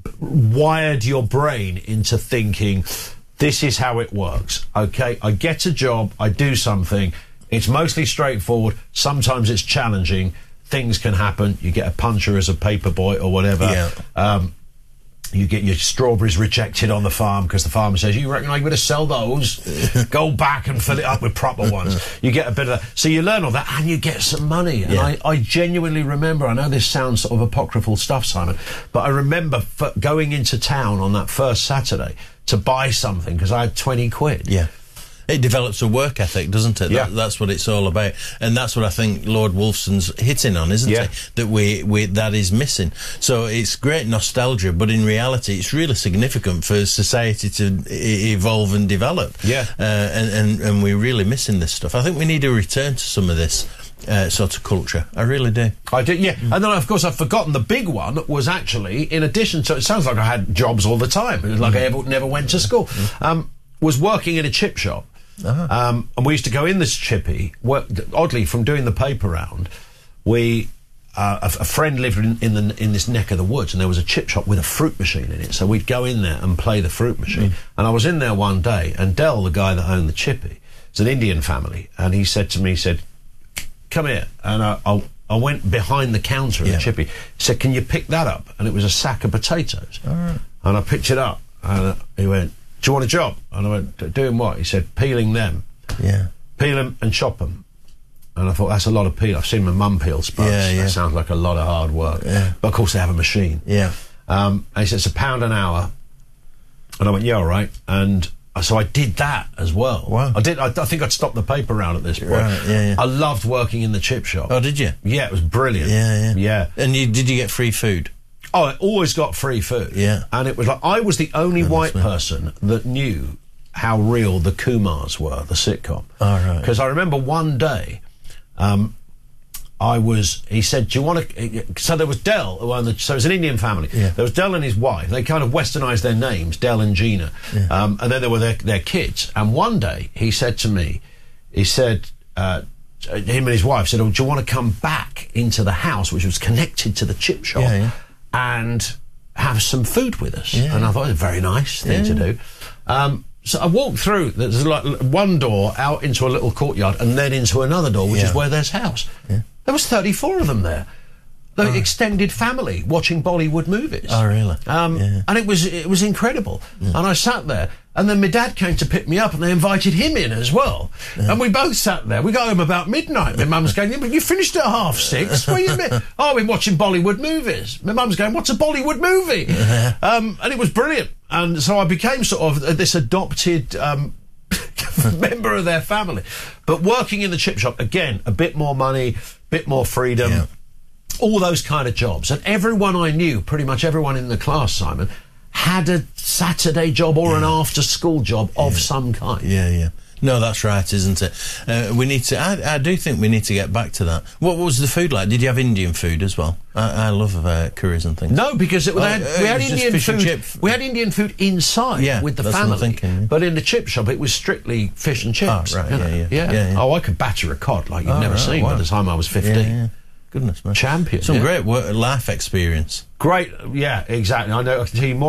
wired your brain into thinking, this is how it works. Okay, I get a job, I do something, it's mostly straightforward, sometimes it's challenging, things can happen, you get a puncher as a paper boy or whatever. Yeah. Um, you get your strawberries rejected on the farm because the farmer says, you reckon I better sell those? Go back and fill it up with proper ones. You get a bit of that. So you learn all that and you get some money. And Yeah. I, I genuinely remember, I know this sounds sort of apocryphal stuff, Simon, but I remember f- going into town on that first Saturday to buy something because I had twenty quid. Yeah. It develops a work ethic, doesn't it? Yeah. That, that's what it's all about. And that's what I think Lord Wolfson's hitting on, isn't Yeah. it? That we, we that is missing. So it's great nostalgia, but in reality it's really significant for society to e- evolve and develop. Yeah. Uh, and, and, and we're really missing this stuff. I think we need a return to some of this uh, sort of culture. I really do. I do, yeah. And then, of course, I've forgotten the big one was actually, in addition to, it sounds like I had jobs all the time. It was like I ever, never went to school. Um, was working in a chip shop. Uh-huh. Um, and we used to go in this chippy. Work, oddly, from doing the paper round, we uh, a, a friend lived in, in the in this neck of the woods, and there was a chip shop with a fruit machine in it. So we'd go in there and play the fruit machine. Mm. And I was in there one day, and Dell, the guy that owned the chippy, it's an Indian family, and he said to me, he said, "Come here," and I. I I went behind the counter of Yeah. the chippy. He said, "Can you pick that up?" And it was a sack of potatoes. All right. And I picked it up, and uh, he went, "Do you want a job?" And I went, "Doing what?" He said, "Peeling them. Yeah. Peel them and chop them." And I thought, that's a lot of peel. I've seen my mum peel spuds. Yeah, yeah. That sounds like a lot of hard work. Yeah. But of course they have a machine. Yeah. Um, and he said, it's a pound an hour. And I went, yeah, all right. And uh, so I did that as well. Wow. I did. I, I think I'd stopped the paper round at this point. Right, yeah, yeah. I loved working in the chip shop. Oh, did you? Yeah, it was brilliant. Yeah, yeah. Yeah. And you, did you get free food? Oh, I always got free food. Yeah. And it was like, I was the only Goodness white me. person that knew how real the Kumars were, the sitcom. Oh, right. Because I remember one day, um, I was, he said, do you want to, so there was Del, who owned the, so it was an Indian family. Yeah. There was Del and his wife. They kind of westernised their names, Del and Gina. Yeah. Um, and then there were their, their kids. And one day, he said to me, he said, uh, him and his wife said, oh, do you want to come back into the house, which was connected to the chip shop, Yeah, yeah. and have some food with us? Yeah. And I thought it was a very nice thing Yeah. to do. Um, so I walked through, there's like one door out into a little courtyard and then into another door, which Yeah. is where there's house. Yeah. There was thirty-four of them there. The extended family watching Bollywood movies. Oh, really? Um, Yeah. And it was it was incredible. And I sat there, and then my dad came to pick me up, and they invited him in as well. And we both sat there. We got home about midnight. My mum's going, yeah, but you finished at half six. What you mean? Oh, we're watching Bollywood movies. My mum's going, what's a Bollywood movie? um, and it was brilliant. And so I became sort of this adopted um, member of their family. But working in the chip shop, again, a bit more money, bit more freedom. Yeah. all those kind of jobs. And everyone I knew, pretty much everyone in the class, Simon, had a Saturday job or yeah. an after-school job of yeah. some kind. Yeah, yeah. No, that's right, isn't it? Uh, we need to. I, I do think we need to get back to that. What was the food like? Did you have Indian food as well? I, I love uh, curries and things. No, because it, oh, had, uh, we had it Indian food. Chip. We had Indian food inside yeah, with the that's family. What I'm thinking, yeah. But in the chip shop, it was strictly fish and chips. Oh, right, you yeah, know? yeah. Yeah. Yeah, yeah. Oh, I could batter a cod like you've oh, never right, seen wow. by the time I was fifteen. Yeah, yeah. Goodness, man. Champion. Some yeah. great work, life experience. Great, yeah, exactly. I know. I can tell you more.